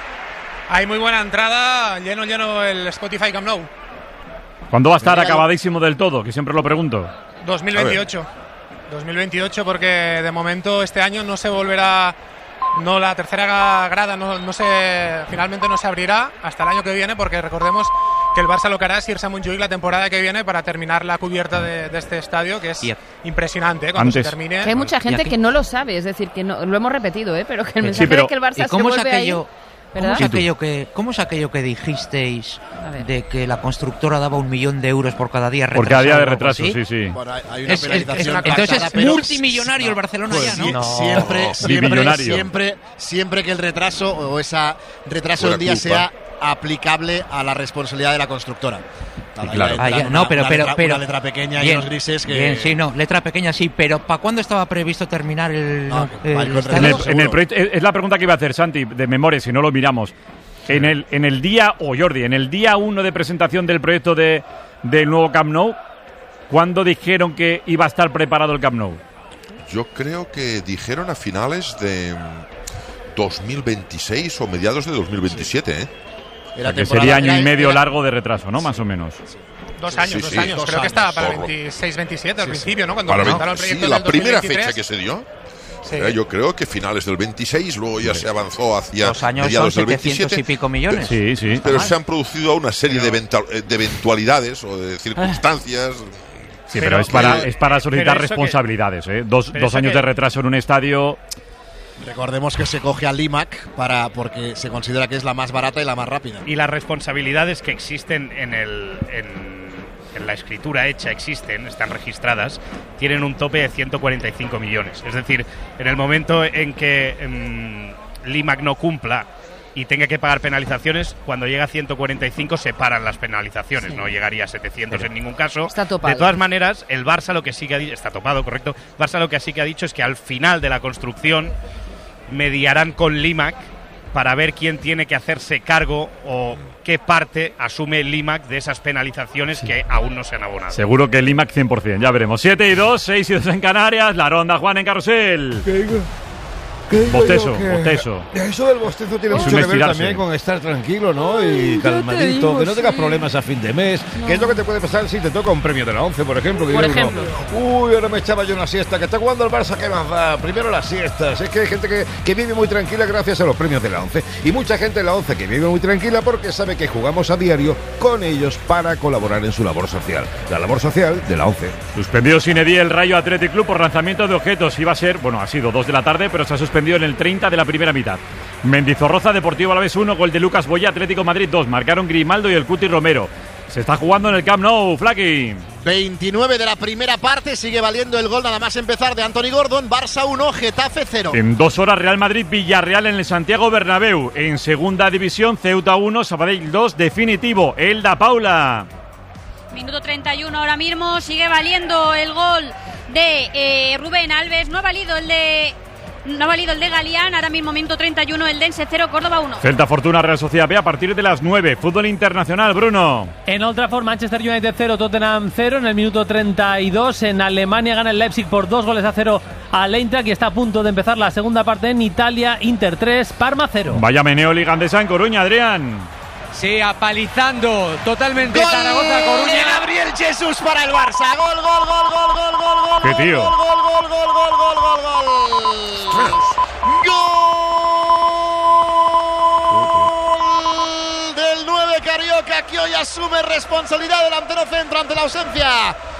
Hay muy buena entrada, lleno, lleno el Spotify Camp Nou. ¿Cuándo va a estar acabadísimo del todo? Que siempre lo pregunto. dos mil veintiocho. dos mil veintiocho, porque de momento este año no se volverá, no la tercera grada no, no se, finalmente no se abrirá hasta el año que viene, porque recordemos que el Barça lo que hará es irse a Montjuïc la temporada que viene para terminar la cubierta de, de este estadio, que es yep. impresionante, ¿eh? Cuando Antes. se termine. Que hay mucha gente que no lo sabe, es decir, que no, lo hemos repetido, ¿eh? Pero que el mensaje sí, pero, de que el Barça ¿y cómo se vuelve es aquello, ahí, ¿cómo es, aquello que, ¿Cómo es aquello que dijisteis de que la constructora daba un millón de euros por cada día retraso? Por cada día de retraso, sí, sí. Bueno, hay, hay una es, penalización es, es, una entonces es pero, multimillonario no, el Barcelona pues, ya, ¿no? no. Siempre, no. siempre, siempre, siempre que el retraso o ese retraso del día culpa. sea aplicable a la responsabilidad de la constructora. Sí, claro. Ah, ya, no, pero, una, pero, letra, pero una letra pequeña bien, y unos grises que... Bien, sí, no, letra pequeña sí, pero ¿para cuándo estaba previsto terminar el...? No, el, el en, el, en el proyecto, es la pregunta que iba a hacer Santi, de memoria, si no lo miramos. En el, en el día, o oh, Jordi, en el día uno de presentación del proyecto de, del nuevo Camp Nou, ¿cuándo dijeron que iba a estar preparado el Camp Nou? Yo creo que dijeron a finales de dos mil veintiséis o mediados de dos mil veintisiete, ¿eh? Era que sería año y medio era, largo de retraso, ¿no? Sí. Más o menos. Dos años, sí, dos sí, años. Dos Creo años, que estaba para veintiséis veintisiete al sí, principio, sí. ¿no? Cuando para presentaron el proyecto sí, la del primera dos mil veintitrés. fecha que se dio. Sí. Era, yo creo que finales del veintiséis, luego ya sí. se avanzó hacia dos años mediados son del veintisiete y pico millones. Sí, sí. Pero se han producido una serie de, de eventualidades o de circunstancias. Sí, pero, pero es para es para solicitar responsabilidades, que, ¿eh? Dos, dos años que, de retraso en un estadio. Recordemos que se coge al IMAC para porque se considera que es la más barata y la más rápida. Y las responsabilidades que existen en el en, en la escritura hecha existen, están registradas, tienen un tope de ciento cuarenta y cinco millones. Es decir, en el momento en que um, el IMAC no cumpla y tenga que pagar penalizaciones, cuando llega a ciento cuarenta y cinco se paran las penalizaciones, sí. no llegaría a setecientos en ningún caso. Está topado. De todas maneras, el Barça lo que sí que ha dicho, está topado, correcto, Barça lo que sí que ha dicho es que al final de la construcción mediarán con Limac para ver quién tiene que hacerse cargo o qué parte asume Limac de esas penalizaciones sí. que aún no se han abonado. Seguro que Limac cien por ciento, ya veremos. siete y dos, seis y dos en Canarias, la ronda Juan en Carrusel. ¿Qué digo? ¿Qué digo bostezo, que bostezo. Eso del bostezo tiene es mucho que ver también con estar tranquilo, ¿no? Y calmadito, digo, que no tengas sí. problemas a fin de mes. No. ¿Qué es lo que te puede pasar si te toca un premio de la once, por ejemplo? Por ejemplo. Uno, uy, ahora me echaba yo una siesta, que está jugando el Barça, ¿qué más da? Primero las siestas. Es que hay gente que, que vive muy tranquila gracias a los premios de la once. Y mucha gente de la once que vive muy tranquila porque sabe que jugamos a diario con ellos para colaborar en su labor social. La labor social de la once. Suspendido sin edie el Rayo Athletic Club por lanzamiento de objetos. Iba a ser, bueno, ha sido dos de la tarde, pero se ha suspendido en el treinta de la primera mitad. Mendizorroza, Deportivo Alavés uno, gol de Lucas Boya, Atlético Madrid dos. Marcaron Grimaldo y el Cuti Romero. Se está jugando en el Camp Nou, Flaky. veintinueve de la primera parte, sigue valiendo el gol nada más empezar de Anthony Gordon. Barça uno, Getafe cero. En dos horas Real Madrid, Villarreal en el Santiago Bernabéu. En segunda división, Ceuta uno, Sabadell dos, definitivo. Elda Paula. Minuto treinta y uno ahora mismo, sigue valiendo el gol de eh, Rubén Alves. No ha valido el de... No ha valido el de Galián, ahora mismo minuto treinta y uno, el Dense cero, Córdoba uno. Celta Fortuna, Real Sociedad B a partir de las nueve. Fútbol internacional, Bruno. En Old Trafford, Manchester United cero, Tottenham cero. En el minuto treinta y dos, en Alemania gana el Leipzig por dos goles a cero al Eintracht y está a punto de empezar la segunda parte en Italia. Inter tres, Parma cero. Vaya meneo Liga Andesa en Coruña, Adrián. Sí, apalizando totalmente gol Zaragoza, Coruña. De Gabriel Jesús para el Barça. Gol, gol, gol, gol, gol, gol, gol. ¿Qué tío? Gol, gol, gol, gol, gol, gol, gol, gol. Gol del nueve Carioca, que hoy asume responsabilidad delantero centro ante la ausencia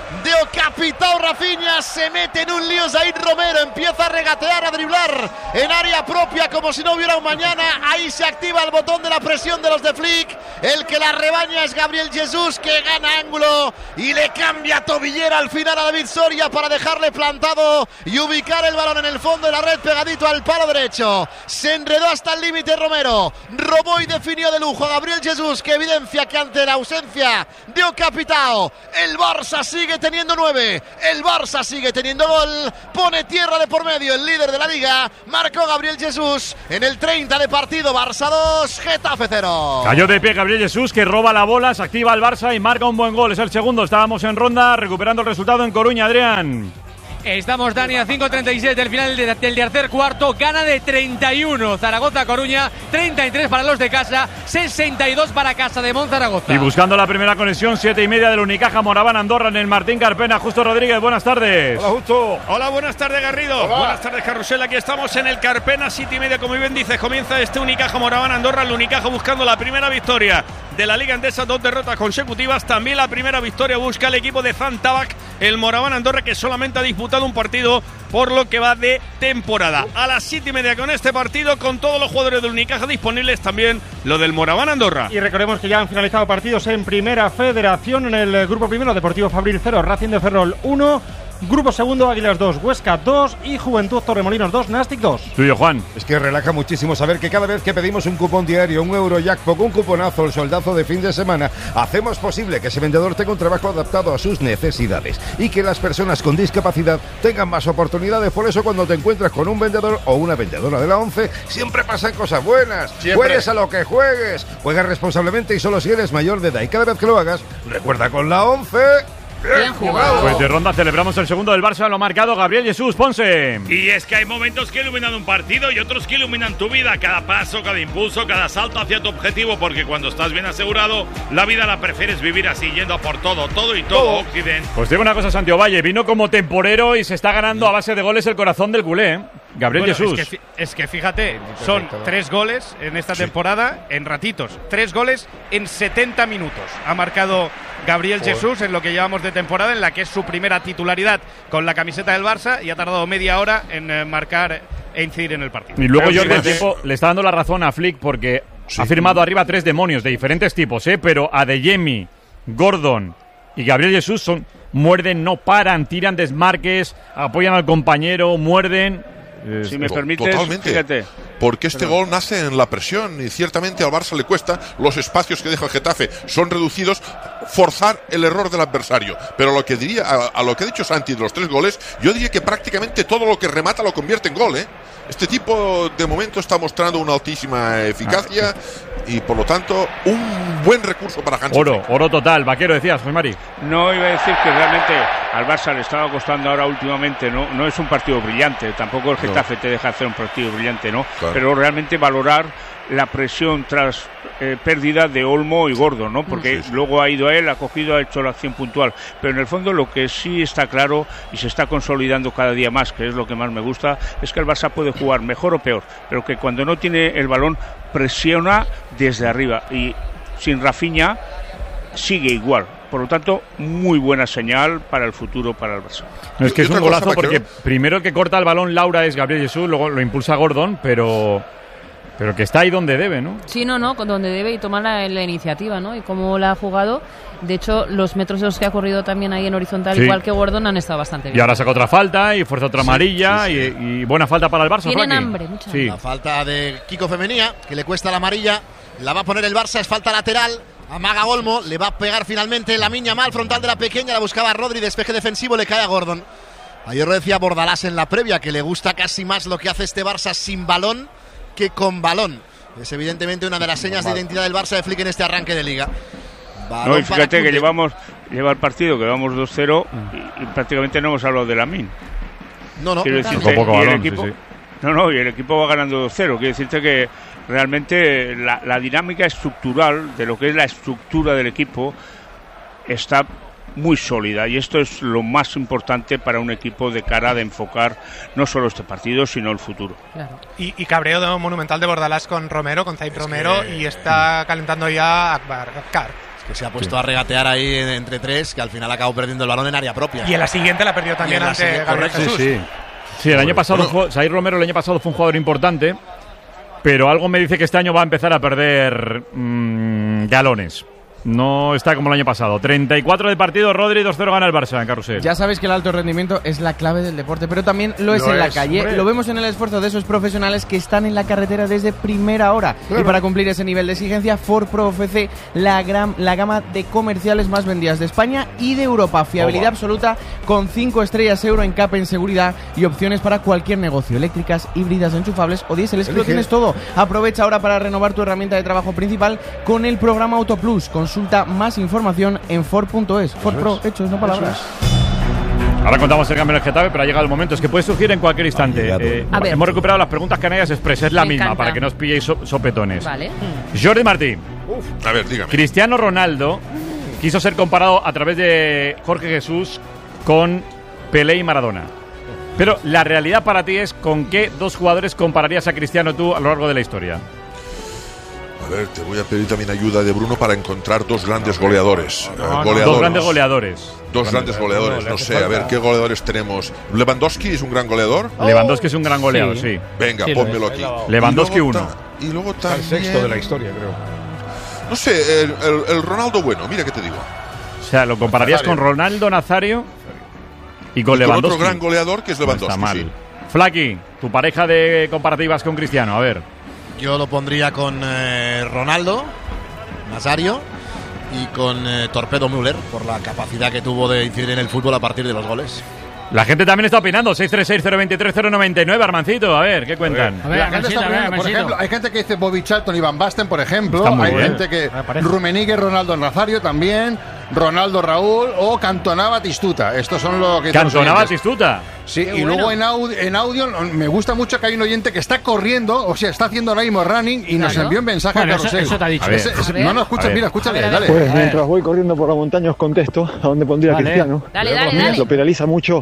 de Capitao Rafinha, se mete en un lío Zaid Romero, empieza a regatear, a driblar en área propia como si no hubiera un mañana. Ahí se activa el botón de la presión de los de Flick. El que la rebaña es Gabriel Jesús, que gana ángulo y le cambia tobillera al final a David Soria para dejarle plantado y ubicar el balón en el fondo de la red pegadito al palo derecho. Se enredó hasta el límite Romero, robó y definió de lujo a Gabriel Jesús, que evidencia que ante la ausencia de Capitao el Barça sigue teniendo nueve, el Barça sigue teniendo gol, pone tierra de por medio el líder de la liga. Marcó Gabriel Jesús en el treinta de partido. Barça dos, Getafe cero. Cayó de pie Gabriel Jesús, que roba la bola, se activa el Barça y marca un buen gol. Es el segundo. Estábamos en ronda recuperando el resultado en Coruña. Adrián. Estamos, Dani, a cinco treinta y siete del final del tercer cuarto. Gana de treinta y uno Zaragoza-Coruña, treinta y tres para los de casa, sesenta y dos para Casa de Monzaragoza. Y buscando la primera conexión, siete y media del Unicaja Moraván Andorra en el Martín Carpena. Justo Rodríguez, buenas tardes. Hola, Justo. Hola, buenas tardes, Garrido. Hola. Buenas tardes, Carrusel. Aquí estamos en el Carpena, siete y media, como bien dices. Comienza este Unicaja Moraván Andorra. El Unicaja buscando la primera victoria de la Liga Endesa, dos derrotas consecutivas. También la primera victoria busca el equipo de Zantabac, el Moraván Andorra, que solamente ha disputado un partido por lo que va de temporada. A las siete y media con este partido, con todos los jugadores del Unicaja disponibles, también lo del Moraván Andorra. Y recordemos que ya han finalizado partidos en Primera Federación. En el grupo primero, Deportivo Fabril cero, Racing de Ferrol uno. Grupo segundo, Águilas dos, Huesca dos y Juventud Torremolinos dos, Nastic dos. Tuyo, Juan. Es que relaja muchísimo saber que cada vez que pedimos un cupón diario, un Eurojackpot, un cuponazo, el soldazo de fin de semana, hacemos posible que ese vendedor tenga un trabajo adaptado a sus necesidades y que las personas con discapacidad tengan más oportunidades. Por eso, cuando te encuentras con un vendedor o una vendedora de la ONCE, siempre pasan cosas buenas. Siempre. Juegues a lo que juegues. Juega responsablemente y solo si eres mayor de edad. Y cada vez que lo hagas, recuerda, con la ONCE... Bien jugado. Pues de ronda celebramos el segundo del Barça, lo ha marcado Gabriel Jesús. Ponce. Y es que hay momentos que iluminan un partido y otros que iluminan tu vida. Cada paso, cada impulso, cada salto hacia tu objetivo, porque cuando estás bien asegurado, la vida la prefieres vivir así, yendo a por todo, todo y todo, todo. Occidente. Pues digo una cosa, Santiago Valle, vino como temporero y se está ganando a base de goles el corazón del culé, ¿eh? Gabriel bueno, Jesús. Es que, es que fíjate, son tres goles en esta temporada en ratitos. Tres goles en setenta minutos. Ha marcado Gabriel Joder. Jesús en lo que llevamos de temporada, en la que es su primera titularidad con la camiseta del Barça, y ha tardado media hora en eh, marcar e incidir en el partido. Y luego Jordi tiempo le está dando la razón a Flick, porque sí. ha firmado arriba tres demonios de diferentes tipos, ¿eh? Pero Adeyemi, Gordon y Gabriel Jesús son muerden, no paran, tiran desmarques, apoyan al compañero, muerden. Si me permites, totalmente. Fíjate. Porque este gol nace en la presión y ciertamente al Barça le cuesta. Los espacios que deja el Getafe son reducidos, forzar el error del adversario. Pero lo que diría, a, a lo que ha dicho Santi de los tres goles, yo diría que prácticamente todo lo que remata lo convierte en gol, ¿eh? Este tipo de momento está mostrando una altísima eficacia y por lo tanto un buen recurso para Hansi. Oro, oro total. Vaquero, decías, José Mari. No, iba a decir que realmente al Barça le estaba costando ahora últimamente, no, no es un partido brillante, tampoco el Getafe no te deja hacer un partido brillante, ¿no? Claro. Pero realmente valorar la presión tras eh, pérdida de Olmo y Gordo, ¿no? Porque sí, sí. luego ha ido a él, ha cogido, ha hecho la acción puntual. Pero en el fondo lo que sí está claro y se está consolidando cada día más, que es lo que más me gusta, es que el Barça puede jugar mejor o peor, pero que cuando no tiene el balón presiona desde arriba, y sin Rafinha sigue igual. Por lo tanto, muy buena señal para el futuro para el Barça. No, es que es un golazo porque primero el que corta el balón Laura es Gabriel Jesús, luego lo impulsa Gordon, pero pero que está ahí donde debe, ¿no? Sí, no, no, donde debe y toma la, la iniciativa, ¿no? Y cómo la ha jugado. De hecho, los metros de los que ha corrido también ahí en horizontal, sí. igual que Gordon, han estado bastante bien. Y ahora saca otra falta y fuerza otra sí, amarilla sí, sí. Y, y buena falta para el Barça. Tienen hambre, mucha sí. La falta de Kiko Femenía, que le cuesta la amarilla, la va a poner el Barça, es falta lateral. Amaga Olmo, le va a pegar finalmente la miña mal, frontal de la pequeña, la buscaba Rodri, despeje defensivo, le cae a Gordon. Ayer lo decía Bordalás en la previa, que le gusta casi más lo que hace este Barça sin balón que con balón. Es evidentemente una de las señas de identidad del Barça de Flick en este arranque de Liga. Balón no, y fíjate que llevamos lleva el partido, que vamos dos cero y, y prácticamente no hemos hablado de Lamine. No, no. Quiero decirte, poco y balón, el equipo, sí, sí. No, no, y el equipo va ganando dos cero. Quiero decirte que realmente la, la dinámica estructural de lo que es la estructura del equipo está muy sólida, y esto es lo más importante para un equipo de cara de enfocar no solo este partido sino el futuro. Claro. Y, y cabreo de monumental de Bordalás con Romero, con Zaid Romero, que... y está calentando ya Akbar, Akar. que se ha puesto sí. a regatear ahí entre tres, que al final acabó perdiendo el balón en área propia. Y en la siguiente la perdió también ante Gabriel Jesús. Sí, sí. sí, el año pasado, bueno. fue, Zaire Romero el año pasado fue un jugador importante, pero algo me dice que este año va a empezar a perder mmm, galones. No está como el año pasado. treinta y cuatro de partido, Rodri, dos cero gana el Barça en Carrusel. Ya sabéis que el alto rendimiento es la clave del deporte, pero también lo es lo en es, la calle. Hombre. Lo vemos en el esfuerzo de esos profesionales que están en la carretera desde primera hora. Claro. Y para cumplir ese nivel de exigencia, Ford Pro ofrece la, gran, la gama de comerciales más vendidas de España y de Europa. Fiabilidad oh, absoluta con cinco estrellas Euro en CAP en seguridad y opciones para cualquier negocio. Eléctricas, híbridas, enchufables o diésel. Es que lo tienes todo. Aprovecha ahora para renovar tu herramienta de trabajo principal con el programa Auto Plus. Consulta más información en Ford punto es. Ford Pro, hechos, no palabras. Ahora contamos el cambio en el Getafe, pero ha llegado el momento. Es que puede surgir en cualquier instante. Eh, hemos recuperado las preguntas canarias express, es la Me misma, encanta. Para que no os pilléis so sopetones. Vale. Jordi Martín. Uf. A ver, dígame. Cristiano Ronaldo quiso ser comparado a través de Jorge Jesús con Pelé y Maradona. Pero la realidad para ti es ¿con qué dos jugadores compararías a Cristiano tú a lo largo de la historia? A ver, te voy a pedir también ayuda de Bruno para encontrar dos grandes goleadores. No, no, no, goleadores. Dos grandes goleadores. Dos grandes goleadores, no sé, a ver, ¿qué goleadores tenemos? ¿Lewandowski es un gran goleador? Oh, Lewandowski es un gran goleador, sí. sí. Venga, sí, pónmelo aquí. Lewandowski uno. Y luego también... El sexto de la historia, creo. No sé, el, el, el Ronaldo bueno, mira qué te digo. O sea, lo compararías Nazario. con Ronaldo Nazario y con y Lewandowski. Con otro gran goleador que es Lewandowski, no está mal. Sí. Flaky, tu pareja de comparativas con Cristiano, a ver. Yo lo pondría con eh, Ronaldo, Nazario y con eh, Torpedo Müller por la capacidad que tuvo de incidir en el fútbol a partir de los goles. La gente también está opinando. seis tres seis, cero dos tres, cero nueve nueve, Armancito. A ver, ¿qué cuentan? A ver, la gente está opinando, por ejemplo, hay gente que dice Bobby Charlton y Van Basten, por ejemplo. Hay bien. gente que Rummenigge, Ronaldo Nazario también, Ronaldo Raúl o Cantona Batistuta. Estos son los que... Cantona Batistuta. Sí, Qué y bueno. luego en audio, en audio me gusta mucho que hay un oyente que está corriendo, o sea, está haciendo ahora mismo running y nos envió un mensaje bueno, a Carrusel. Eso, eso te ha dicho. Ese, ese, no, no, escucha, mira, escúchale, dale. Pues mientras voy corriendo por la montaña os contesto a dónde pondría vale. Cristiano. Dale, dale, dale. Lo penaliza mucho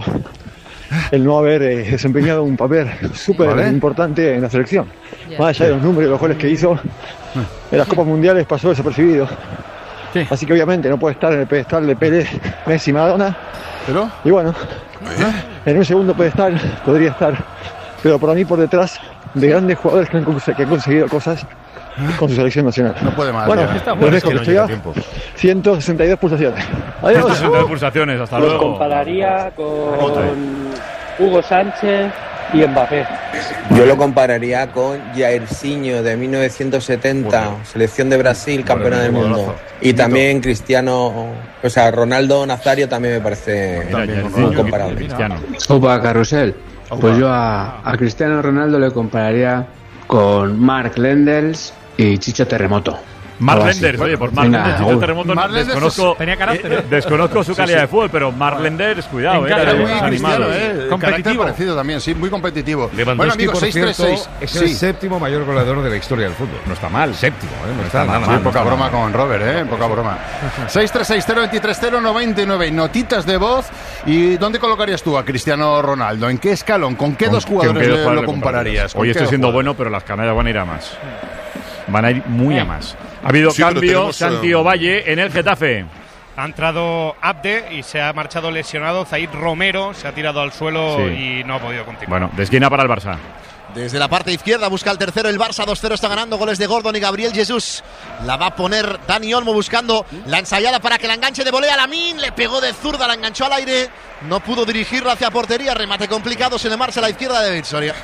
el no haber eh, desempeñado un papel súper vale. importante en la selección. Yeah. Más allá de los números y los goles que hizo, en las Copas Mundiales pasó desapercibido. Sí. Así que obviamente no puede estar en el pedestal de Pelé, Messi, Maradona. ¿Pero? Y bueno, ¿Eh? en un segundo pedestal podría estar, pero por mí por detrás de grandes jugadores que han, que han conseguido cosas con su selección nacional. No puede más. Bueno, lo dejo que estoy a ciento sesenta y dos pulsaciones. Adiós. ciento sesenta y dos pulsaciones, hasta Los luego. compararía con Hugo Sánchez y Mbappé. Yo lo compararía con Jairzinho de mil novecientos setenta, bueno. selección de Brasil, campeona del mundo. Y también Cristiano, o sea, Ronaldo Nazario también me parece también, muy comparable. Opa, Carrusel. Pues yo a, a Cristiano Ronaldo le compararía con Mark Lenders y Chicho Terremoto. Mark Lenders, oye, por Mark Lenders, Chicho Terremoto, Mark desconozco, tenía carácter, ¿eh? desconozco su calidad sí, sí. de fútbol, pero Mark Lenders, cuidado, eh, era muy cristiano, eh, competitivo, parecido también, sí, muy competitivo. Bueno, amigos, seis tres seis es sí. el séptimo mayor goleador de la historia del fútbol. No está mal, séptimo, eh, no, no está, está nada mal. Sí, poca no broma mal. con Robert, eh, poca broma. seis tres seis, cero dos tres, cero nueve nueve, notitas de voz. ¿Y dónde colocarías tú a Cristiano Ronaldo? ¿En qué escalón? ¿Con qué ¿Con dos jugadores qué, le, lo compararías? Hoy estoy siendo bueno, pero las canallas van a ir a más. Van a ir muy eh. a más. Ha habido sí, cambio, Santi Ovalle en el Getafe. Ha entrado Abde y se ha marchado lesionado. Zaid Romero se ha tirado al suelo sí. y no ha podido continuar. Bueno, de esquina para el Barça. Desde la parte izquierda busca el tercero el Barça, dos cero está ganando, goles de Gordon y Gabriel Jesús. La va a poner Dani Olmo buscando la ensayada para que la enganche de volea. Lamine le pegó de zurda, la enganchó al aire, no pudo dirigirla hacia portería, remate complicado, se le marcha a la izquierda de Soria.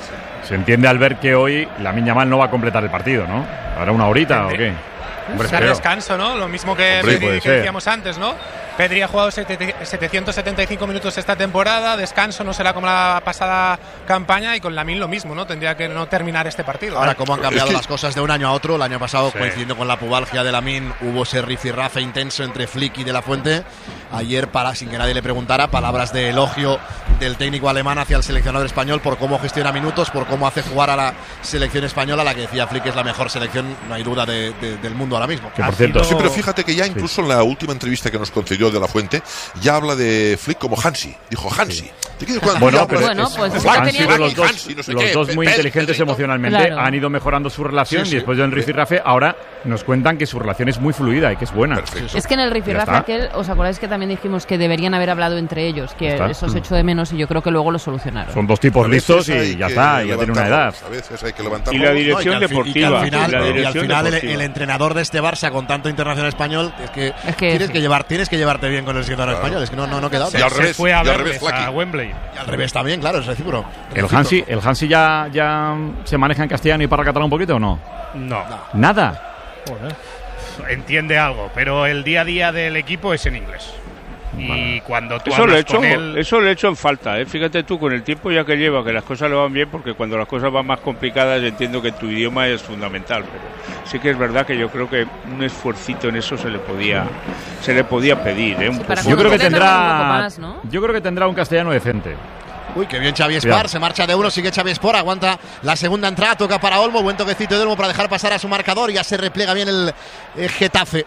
Se entiende al ver que hoy Lamine Yamal no va a completar el partido, ¿no? ¿Habrá una horita o qué? Hombre, espero. descanso, ¿no? Lo mismo que, Hombre, Pedri, que decíamos antes, ¿no? Pedri ha jugado setecientos setenta y cinco minutos esta temporada, descanso no será como la pasada campaña y con Lamine lo mismo, ¿no? Tendría que no terminar este partido. Ahora, cómo han cambiado es que... las cosas de un año a otro. El año pasado, sí. coincidiendo con la pubalgia de Lamine, hubo ese rifirrafe intenso entre Flick y De La Fuente. Ayer, para, sin que nadie le preguntara, palabras de elogio del técnico alemán hacia el seleccionador español por cómo gestiona minutos, por cómo hace jugar a la selección española, la que decía Flick es la mejor selección, no hay duda, de, de, del mundo ahora mismo. Que por cierto, sí, pero fíjate que ya incluso sí. en la última entrevista que nos concedió De La Fuente, ya habla de Flick como Hansi. Dijo Hansi, sí. Bueno, pero bueno, pues han sido los dos, los dos muy inteligentes emocionalmente, claro. Han ido mejorando su relación, sí, sí. Y después del rifirrafe ahora nos cuentan que su relación es muy fluida y que es buena. Perfecto. Es que en el rifirrafe aquel, ¿os acordáis que también dijimos que deberían haber hablado entre ellos? Que eso se echó de menos y yo creo que luego lo solucionaron. Son dos tipos listos y ya está, ya tienen una edad. A veces hay que levantarlo. Y la dirección no, y deportiva. Y al final, la y al final el, deportiva. el entrenador de este Barça con tanto internacional español es que, es que tienes, sí. que llevar, tienes que llevarte bien con el seleccionador claro. español. Es que no, no, no queda otra. Y al revés, fue a, al revés, a Wembley. Y al revés también, claro, es recíproco. ¿El Hansi, el Hansi ya, ya se maneja en castellano y para catalán un poquito o no? No. no. ¿Nada? Joder. Entiende algo, pero el día a día del equipo es en inglés. Y vale. cuando tú eso, hablas le hecho, con él... eso le he hecho en falta, ¿eh? Fíjate tú, con el tiempo ya que lleva, que las cosas le van bien, porque cuando las cosas van más complicadas entiendo que tu idioma es fundamental, pero sí que es verdad que yo creo que un esfuercito en eso se le podía se le podía pedir, ¿eh? Un sí, yo creo que tendrá más, ¿no? Yo creo que tendrá un castellano decente. Uy, qué bien Xavi Espar, se marcha de uno, sigue Xavi Espar, aguanta la segunda entrada, toca para Olmo, buen toquecito de Olmo para dejar pasar a su marcador, ya se replega bien el, el Getafe.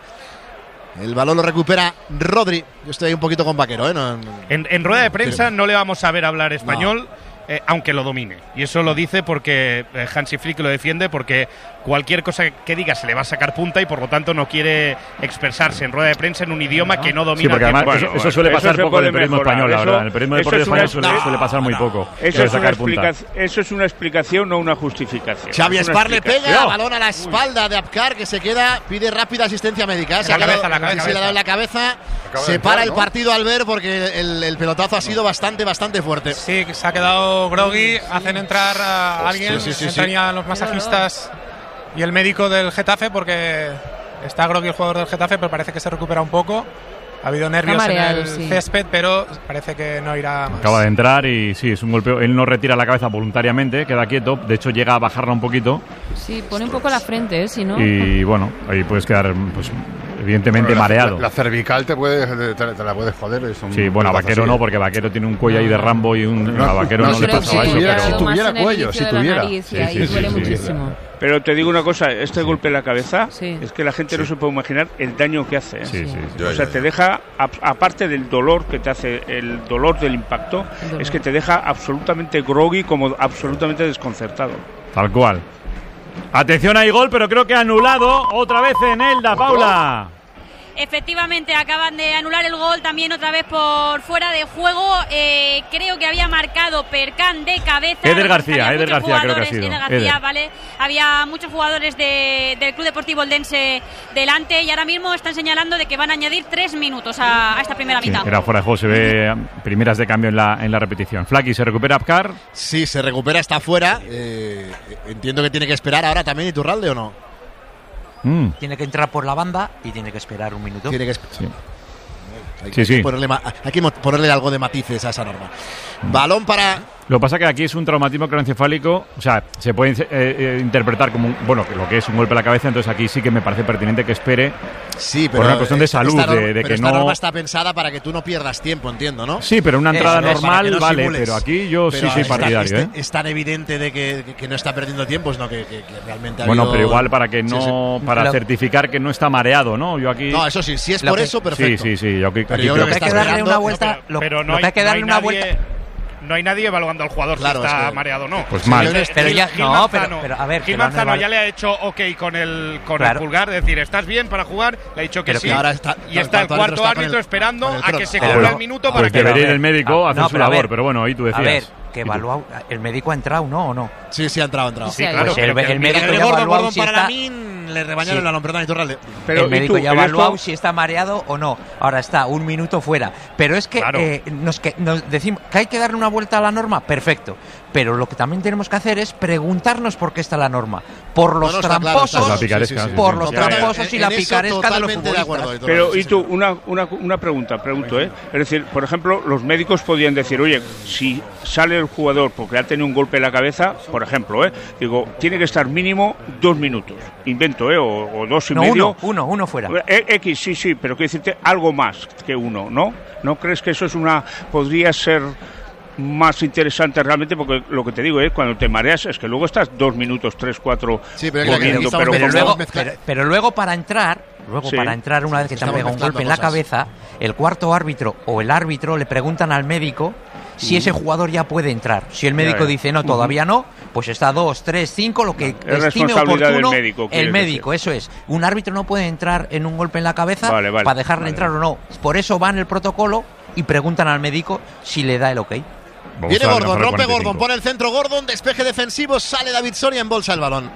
El balón lo recupera Rodri. Yo estoy ahí un poquito con Vaquero, ¿eh? No, no, en, en rueda de prensa no le vamos a ver hablar español, no. eh, aunque lo domine. Y eso lo dice porque eh, Hansi Flick lo defiende, porque cualquier cosa que diga se le va a sacar punta y por lo tanto no quiere expresarse en rueda de prensa en un idioma que no domina. Sí, porque además bueno, eso, eso suele pasar poco en el periodismo español, la verdad. En el periodismo deportivo español suele, no, suele pasar muy no. poco. Eso es, sacar punta. eso es una explicación, no una justificación. Xavi Espar le pega, no. balón a la espalda de Abkar, que se queda, pide rápida asistencia médica. Se la, cabeza, la cabeza, se le da en la cabeza, se para el partido al ver porque el, el pelotazo ha sido bastante, bastante fuerte. Sí, se ha quedado groggy, hacen entrar a alguien, sí, sí, sí, entran sí. ya los masajistas y el médico del Getafe, porque está groggy el jugador del Getafe, pero parece que se recupera un poco. Ha habido nervios mareado, en el sí. césped, pero parece que no irá más. Acaba de entrar y sí, es un golpeo. Él no retira la cabeza voluntariamente, queda quieto. De hecho, llega a bajarla un poquito. Sí, pone un poco la frente, ¿eh? Si no. Y bueno, ahí puedes quedar, pues, evidentemente bueno, la, mareado. La, la cervical te, puede, te, te la puedes joder. Es un, sí, bueno, a Vaquero no, porque Vaquero tiene un cuello ahí de Rambo y un, no, a Vaquero no, no, no le pasaba si eso. Tuviera, pero... Si tuviera cuello, si tuviera. Nariz, sí, ahí sí, duele sí, muchísimo. Sí. Pero te digo una cosa, este sí. golpe en la cabeza, sí. es que la gente sí. no se puede imaginar el daño que hace. ¿eh? Sí, sí, sí. O sea, te deja, aparte del dolor que te hace, el dolor del impacto, dolor. es que te deja absolutamente groggy, como absolutamente desconcertado. Tal cual. Atención, hay gol, pero creo que anulado otra vez en Elda, Paula. Efectivamente, acaban de anular el gol también otra vez por fuera de juego. Eh, creo que había marcado Percán de cabeza. Eder García, Eder García creo que ha sido. Eder García, Eder. Vale. Había muchos jugadores de, del Club Deportivo Eldense delante y ahora mismo están señalando de que van a añadir tres minutos a, a esta primera sí, mitad. Era fuera de juego, se ve primeras de cambio en la, en la repetición. Flaky, ¿se recupera Abkar? Sí, se recupera, está fuera. Eh, entiendo que tiene que esperar ahora también Iturralde, ¿o no? Mm. Tiene que entrar por la banda y tiene que esperar un minuto. Tiene que esperar. Sí. Hay, sí, que sí. Ponerle, hay que ponerle algo de matices a esa norma. Mm. Balón para... Lo que pasa es que aquí es un traumatismo craneoencefálico, o sea, se puede eh, eh, interpretar como, un, bueno, lo que es un golpe a la cabeza, entonces aquí sí que me parece pertinente que espere sí, pero por una cuestión de salud, norma, de, de pero que esta no... norma está pensada para que tú no pierdas tiempo, entiendo, ¿no? Sí, pero una entrada Eso, normal no vale, simules. pero aquí yo pero sí soy partidario, está, ¿eh? Es tan evidente de que, que, que no está perdiendo tiempo, sino que, que, que realmente ha Bueno, habido... pero igual para que no, sí, sí. para lo... certificar que no está mareado, ¿no? Yo aquí... No, eso sí, si es por que... eso, perfecto. Sí, sí, sí, yo aquí, pero aquí yo creo creo que, que hay que darle una vuelta, no, pero, lo, pero no lo que hay que darle no hay una nadie... vuelta... No hay nadie evaluando al jugador claro, si está es que... mareado o no. Pues mal. Gil, pero ya, Gil no, Manzano, pero, pero a ver. Gil Manzano ya le ha hecho ok con el con claro. el pulgar, es decir, ¿estás bien para jugar? Le ha dicho que pero sí. Que ahora está, y está el cuarto árbitro, árbitro el, esperando a que se cumpla el minuto pues para que... debería ir el médico a hacer no, su labor, ver, pero bueno, ahí tú decías. A ver, que evalúa, ¿el médico ha entrado, no o no? Sí, sí, ha entrado, ha entrado. Sí, claro. Pues el, el, el médico el ya ha evaluado si para está... mí le rebañaron sí. la perdón, Iturralde. Pero el médico tú, ya ha evaluado esto... si está mareado o no. Ahora está un minuto fuera. Pero es que, claro. eh, nos, que nos decimos que hay que darle una vuelta a la norma, perfecto. Pero lo que también tenemos que hacer es preguntarnos por qué está la norma. Por los no, no, tramposos, claro, sí, sí, sí, por sí, los sí, tramposos y la picaresca de los futbolistas. De Pero, y tú, una, una, una pregunta, pregunto, ¿eh? Es decir, por ejemplo, los médicos podían decir, oye, si sale el jugador porque ha tenido un golpe en la cabeza, por ejemplo, ¿eh? Digo, tiene que estar mínimo dos minutos. Invento, ¿eh? O, o dos y no, medio. Uno, uno, uno fuera. X, sí, sí, pero quiero decirte algo más que uno, ¿no? ¿No crees que eso es una... podría ser... más interesante realmente? Porque lo que te digo es cuando te mareas es que luego estás dos minutos, tres, cuatro sí, pero, comiendo, pero, pero, luego, pero, pero luego para entrar luego sí. para entrar una vez que te han pegado un golpe en la cabeza, el cuarto árbitro o el árbitro le preguntan al médico si ese jugador ya puede entrar. Si el médico ya, ya. dice no, todavía uh-huh. no, pues está dos, tres, cinco, lo que es estime oportuno del médico, el médico, decir. Eso es. Un árbitro no puede entrar en un golpe en la cabeza vale, vale, para dejarle vale. entrar o no. Por eso va en el protocolo y preguntan al médico si le da el ok. Vamos Viene Gordon, rompe Gordon, pone el centro Gordon, despeje defensivo, sale David Soria, embolsa el balón.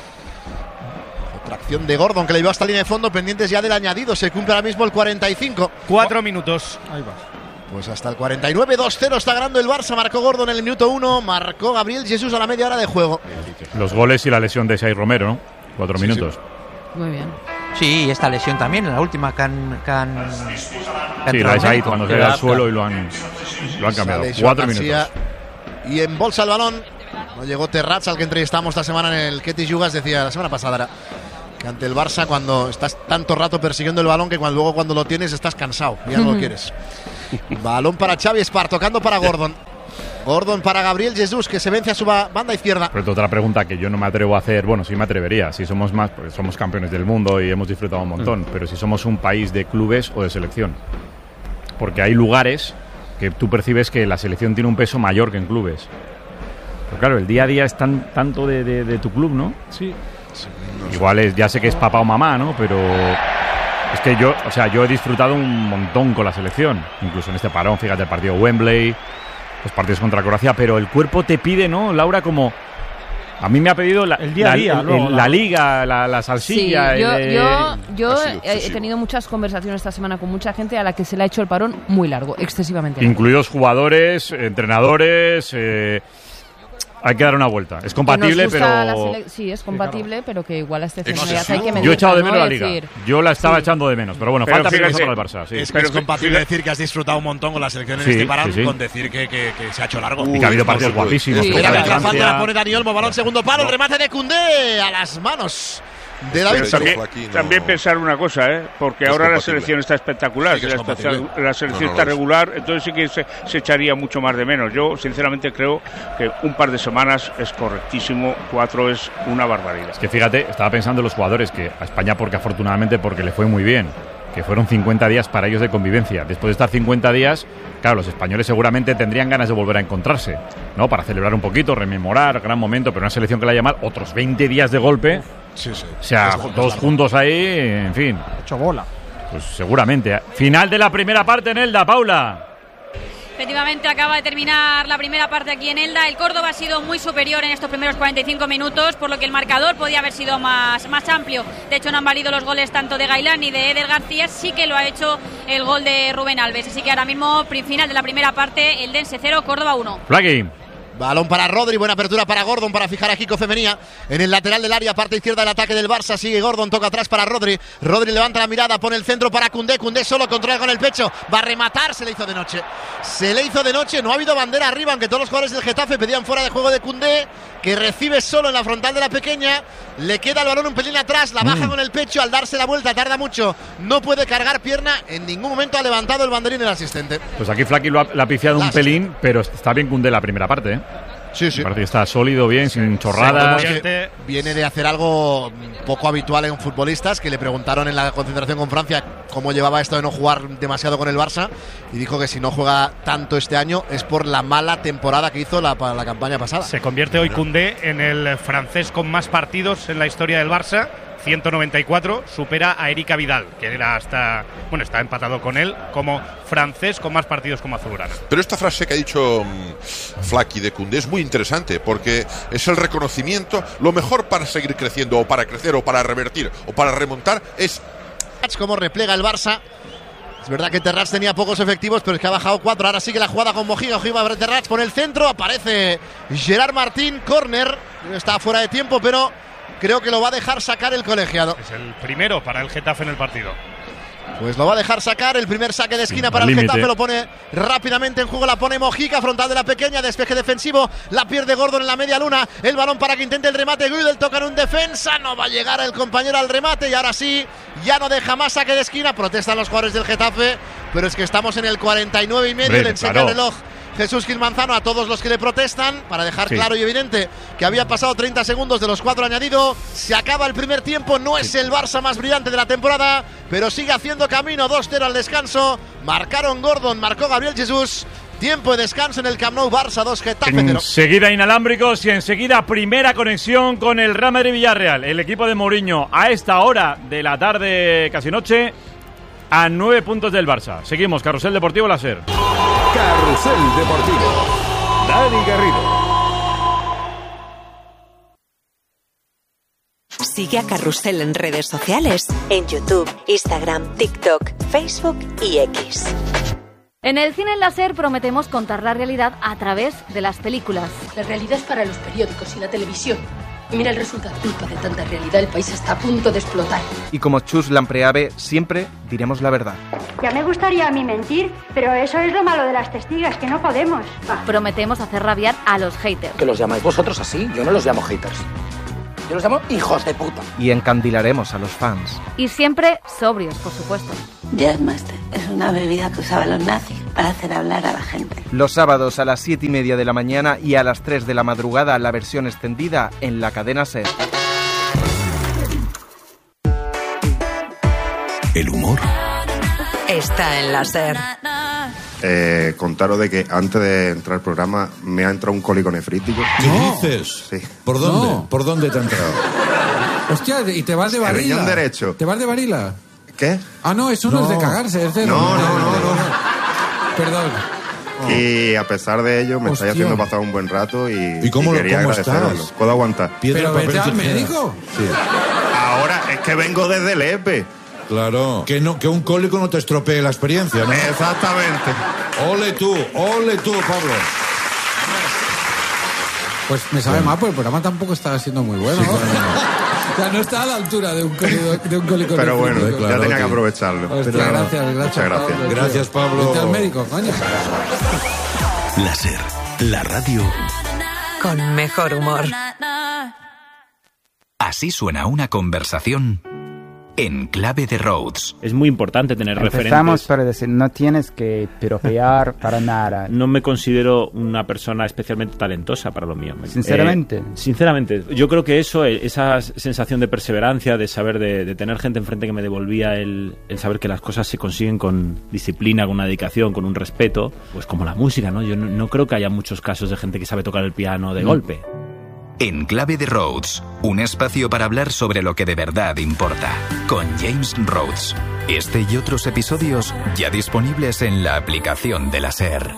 Otra acción de Gordon que le llevó hasta la línea de fondo, pendientes ya del añadido, se cumple ahora mismo el cuarenta y cinco. Cuatro minutos. Ahí va. Pues hasta el cuarenta y nueve, dos cero está ganando el Barça, marcó Gordon en el minuto uno, marcó Gabriel Jesús a la media hora de juego. Los goles y la lesión de Shai Romero, ¿no? Cuatro sí, minutos. Sí. Muy bien. Sí, esta lesión también, en la última que han... Que han, que sí, la de Shai cuando se da al suelo y lo han, lo han cambiado. Cuatro minutos. Y embolsa el balón. No llegó Terrats, al que entrevistamos esta semana en el Ketty Yugas, decía la semana pasada era que ante el Barça cuando estás tanto rato persiguiendo el balón que cuando, luego cuando lo tienes estás cansado, ya no lo quieres. Balón para Xavi Espar, tocando para Gordon. Gordon para Gabriel Jesús, que se vence a su banda izquierda. Pero otra pregunta que yo no me atrevo a hacer, bueno, sí me atrevería, si somos más, porque somos campeones del mundo y hemos disfrutado un montón, mm. pero si somos un país de clubes o de selección. Porque hay lugares que tú percibes que la selección tiene un peso mayor que en clubes. Pero claro, el día a día es tan, tanto de, de, de tu club, ¿no? Sí. sí no Igual es, ya sé que es papá o mamá, ¿no? Pero es que yo, o sea, yo he disfrutado un montón con la selección. Incluso en este parón, fíjate, el partido Wembley, los partidos contra Croacia, pero el cuerpo te pide, ¿no, Laura? Como... A mí me ha pedido la, el día a día, la, luego, la, la liga, la, la salsilla. Sí, yo el, yo, yo he, he tenido muchas conversaciones esta semana con mucha gente a la que se le ha hecho el parón muy largo, excesivamente largo. Incluidos jugadores, entrenadores. Eh, hay que dar una vuelta. Es compatible, pero. Sele- sí, es compatible, pero que igual a excepcionalidad hay que medir. Yo he echado de menos ¿no? la liga. Decir, yo la estaba sí. echando de menos, pero bueno, pero falta fíjate, para el Barça. Sí. Es que pero es compatible decir que has disfrutado un montón con la selección en sí, este parón sí, sí. con decir que, que, que se ha hecho largo. Uh, y que ha habido partidos guapísimos. Sí. Mira, la falta la pone Dani Olmo, balón segundo palo, no. el remate de Koundé a las manos de David. También, no. también pensar una cosa, ¿eh? porque es ahora compatible. La selección está espectacular, sí la, especial, la selección no, no, está no, regular, entonces sí que se, se echaría mucho más de menos. Yo sinceramente creo que un par de semanas es correctísimo, cuatro es una barbaridad. Es que fíjate, estaba pensando en los jugadores que a España, porque afortunadamente porque le fue muy bien, que fueron cincuenta días para ellos de convivencia. Después de estar cincuenta días, claro, los españoles seguramente tendrían ganas de volver a encontrarse, ¿no? Para celebrar un poquito, rememorar, gran momento, pero una selección que la haya mal, otros veinte días de golpe. Sí, sí. O sea, es todos juntos ahí, en fin. Hecho bola. Pues seguramente. Final de la primera parte en Elda, Paula. Efectivamente, acaba de terminar la primera parte aquí en Elda. El Córdoba ha sido muy superior en estos primeros cuarenta y cinco minutos, por lo que el marcador podía haber sido más, más amplio. De hecho, no han valido los goles tanto de Gailán ni de Eder García. Sí que lo ha hecho el gol de Rubén Alves. Así que ahora mismo, final de la primera parte, el Dense cero, Córdoba uno. Flaqui. Balón para Rodri, buena apertura para Gordon para fijar a Kiko Femenía en el lateral del área, parte izquierda del ataque del Barça. Sigue Gordon, toca atrás para Rodri. Rodri levanta la mirada, pone el centro para Koundé. Koundé solo, controla con el pecho, va a rematar, se le hizo de noche. Se le hizo de noche, no ha habido bandera arriba, aunque todos los jugadores del Getafe pedían fuera de juego de Koundé, que recibe solo en la frontal de la pequeña. Le queda el balón un pelín atrás, la baja mm. con el pecho, al darse la vuelta tarda mucho, no puede cargar pierna, en ningún momento ha levantado el banderín el asistente. Pues aquí Flaqui lo ha, lo ha pifiado un pelín, pero está bien Koundé la primera parte, ¿eh? Sí, sí. Me parece que está sólido, bien, sí. sin chorradas. Sí, viene de hacer algo poco habitual en futbolistas, que le preguntaron en la concentración con Francia cómo llevaba esto de no jugar demasiado con el Barça, y dijo que si no juega tanto este año es por la mala temporada que hizo la, la campaña pasada. Se convierte hoy Koundé en el francés con más partidos en la historia del Barça. ciento noventa y cuatro, supera a Erika Vidal, que era hasta, bueno, está empatado con él como francés con más partidos como azulgrana. Pero esta frase que ha dicho um, Flaqui de Koundé es muy interesante, porque es el reconocimiento. Lo mejor para seguir creciendo, o para crecer, o para revertir, o para remontar, es como replega el Barça. Es verdad que Terrats tenía pocos efectivos, pero es que ha bajado cuatro. Ahora sigue la jugada con Mojica. Mojica Terrats pone el centro, aparece Gerard Martín, córner, está fuera de tiempo, pero creo que lo va a dejar sacar el colegiado. Es el primero para el Getafe en el partido. Pues lo va a dejar sacar, el primer saque de esquina sí, para el límite. Getafe, lo pone rápidamente en juego, la pone Mojica, frontal de la pequeña, despeje defensivo, la pierde Gordon en la media luna, el balón para que intente el remate, Güdel toca en un defensa, no va a llegar el compañero al remate, y ahora sí, ya no deja más saque de esquina, protestan los jugadores del Getafe, pero es que estamos en el cuarenta y nueve y medio, le enseña el reloj Jesús Gil Manzano a todos los que le protestan, para dejar sí. claro y evidente que había pasado treinta segundos de los cuatro añadidos. Se acaba el primer tiempo, no es el Barça más brillante de la temporada, pero sigue haciendo camino. Dos cero al descanso, marcaron Gordon, marcó Gabriel Jesús, Tiempo de descanso en el Camp Nou. Barça dos, Getafe cero. Enseguida inalámbricos y enseguida primera conexión con el Real Madrid Villarreal. El equipo de Mourinho a esta hora de la tarde, casi noche, a nueve puntos del Barça. Seguimos, Carrusel Deportivo La SER. Carrusel Deportivo. Dani Garrido. Sigue a Carrusel en redes sociales, en YouTube, Instagram, TikTok, Facebook y X. En el cine en la SER prometemos contar la realidad a través de las películas. La realidad es para los periódicos y la televisión. Y mira el resultado. Culpa de tanta realidad, el país está a punto de explotar. Y como Chus Lampreave, siempre diremos la verdad. Ya me gustaría a mí mentir, pero eso es lo malo de las testigas, que no podemos. Prometemos hacer rabiar a los haters. ¿Que los llamáis vosotros así? Yo no los llamo haters. Yo los llamo hijos de puta. Y encandilaremos a los fans. Y siempre sobrios, por supuesto. Jazzmaster es una bebida que usaban los nazis para hacer hablar a la gente. Los sábados a las siete y media de la mañana y a las tres de la madrugada la versión extendida en la cadena SER. El humor está en la SER. Eh, contaros de que antes de entrar al programa me ha entrado un cólico nefrítico. ¿Qué no. dices? Sí. ¿Por dónde? No. ¿Por dónde te ha entrado? Hostia, ¿y te vas de varila? El riñón derecho. ¿Te vas de varila? ¿Qué? Ah, no, eso no, no es de cagarse, es de... No, no, no, no. no. Perdón. Oh. Y a pesar de ello me Hostia. estáis haciendo pasar un buen rato y, ¿Y cómo, y quería cómo agradeceros. estás? ¿Puedo aguantar? Piedra, ¿Pero vete al médico? Sí. Ahora es que vengo desde el E P E. Claro, que no, que un cólico no te estropee la experiencia, ¿no? Exactamente. Ole tú, ole tú, Pablo. Pues me sabe mal, porque el programa tampoco está siendo muy bueno, ¿no? O sea, no está a la altura de un cólico, de un cólico. Pero bueno, claro, ya tenía tío. que aprovecharlo. Hostia, Pero, gracias, gracias. Muchas gracias. Pablo, gracias, Pablo. Vete al médico, coño. La SER, la radio con mejor humor. Así suena una conversación en clave de Rhodes. Es muy importante tener Empezamos referentes. para decir, no tienes que piropear para nada. No me considero una persona especialmente talentosa para lo mío. ¿Sinceramente? Eh, sinceramente. Yo creo que eso, esa sensación de perseverancia, de saber, de, de tener gente enfrente que me devolvía el, el saber que las cosas se consiguen con disciplina, con una dedicación, con un respeto, pues como la música, ¿no? Yo no, no creo que haya muchos casos de gente que sabe tocar el piano de mm. golpe. En Clave de Rhodes, un espacio para hablar sobre lo que de verdad importa, con James Rhodes. Este y otros episodios ya disponibles en la aplicación de la SER.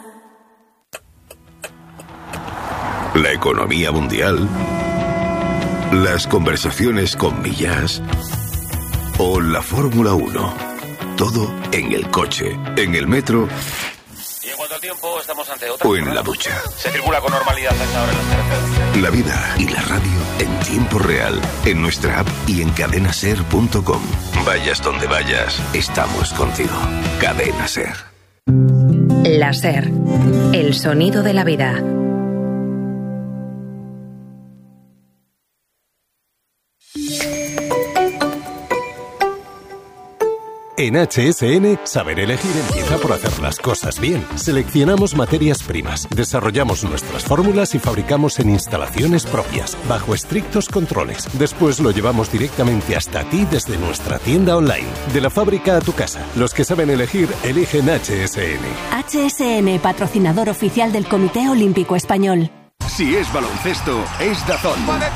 La economía mundial, las conversaciones con Millás o la Fórmula uno. Todo en el coche, en el metro tiempo estamos ante otra. O en la ducha. Se circula con normalidad a esta hora en las carreteras. La vida y la radio en tiempo real, en nuestra app y en cadena ser punto com. Vayas donde vayas, estamos contigo. Cadena SER. La SER, el sonido de la vida. En H S N, saber elegir empieza por hacer las cosas bien. Seleccionamos materias primas, desarrollamos nuestras fórmulas y fabricamos en instalaciones propias, bajo estrictos controles. Después lo llevamos directamente hasta ti desde nuestra tienda online. De la fábrica a tu casa. Los que saben elegir, eligen H S N. H S N, patrocinador oficial del Comité Olímpico Español. Si es baloncesto, es DAZN.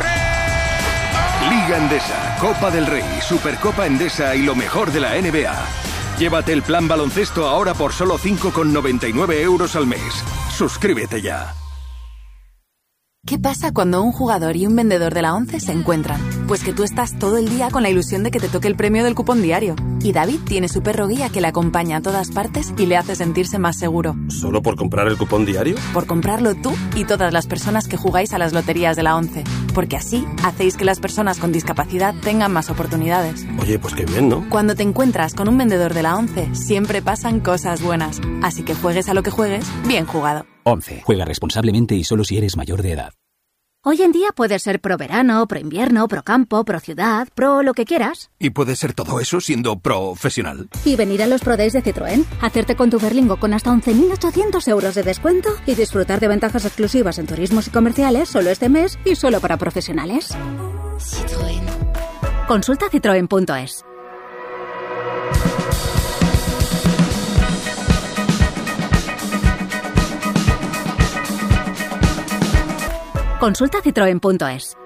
Liga Endesa, Copa del Rey, Supercopa Endesa y lo mejor de la N B A. Llévate el plan baloncesto ahora por solo cinco con noventa y nueve euros al mes. Suscríbete ya. ¿Qué pasa cuando un jugador y un vendedor de la ONCE se encuentran? Pues que tú estás todo el día con la ilusión de que te toque el premio del cupón diario. Y David tiene su perro guía que le acompaña a todas partes y le hace sentirse más seguro. ¿Solo por comprar el cupón diario? Por comprarlo tú y todas las personas que jugáis a las loterías de la ONCE. Porque así hacéis que las personas con discapacidad tengan más oportunidades. Oye, pues qué bien, ¿no? Cuando te encuentras con un vendedor de la ONCE, siempre pasan cosas buenas. Así que juegues a lo que juegues, bien jugado. ONCE. Juega responsablemente y solo si eres mayor de edad. Hoy en día puedes ser pro verano, pro invierno, pro campo, pro ciudad, pro lo que quieras. Y puedes ser todo eso siendo profesional. Y venir a los Pro Days de Citroën, hacerte con tu Berlingo con hasta once mil ochocientos euros de descuento y disfrutar de ventajas exclusivas en turismos y comerciales solo este mes y solo para profesionales. Citroën. Consulta citroen punto es. Consulta citroen punto es.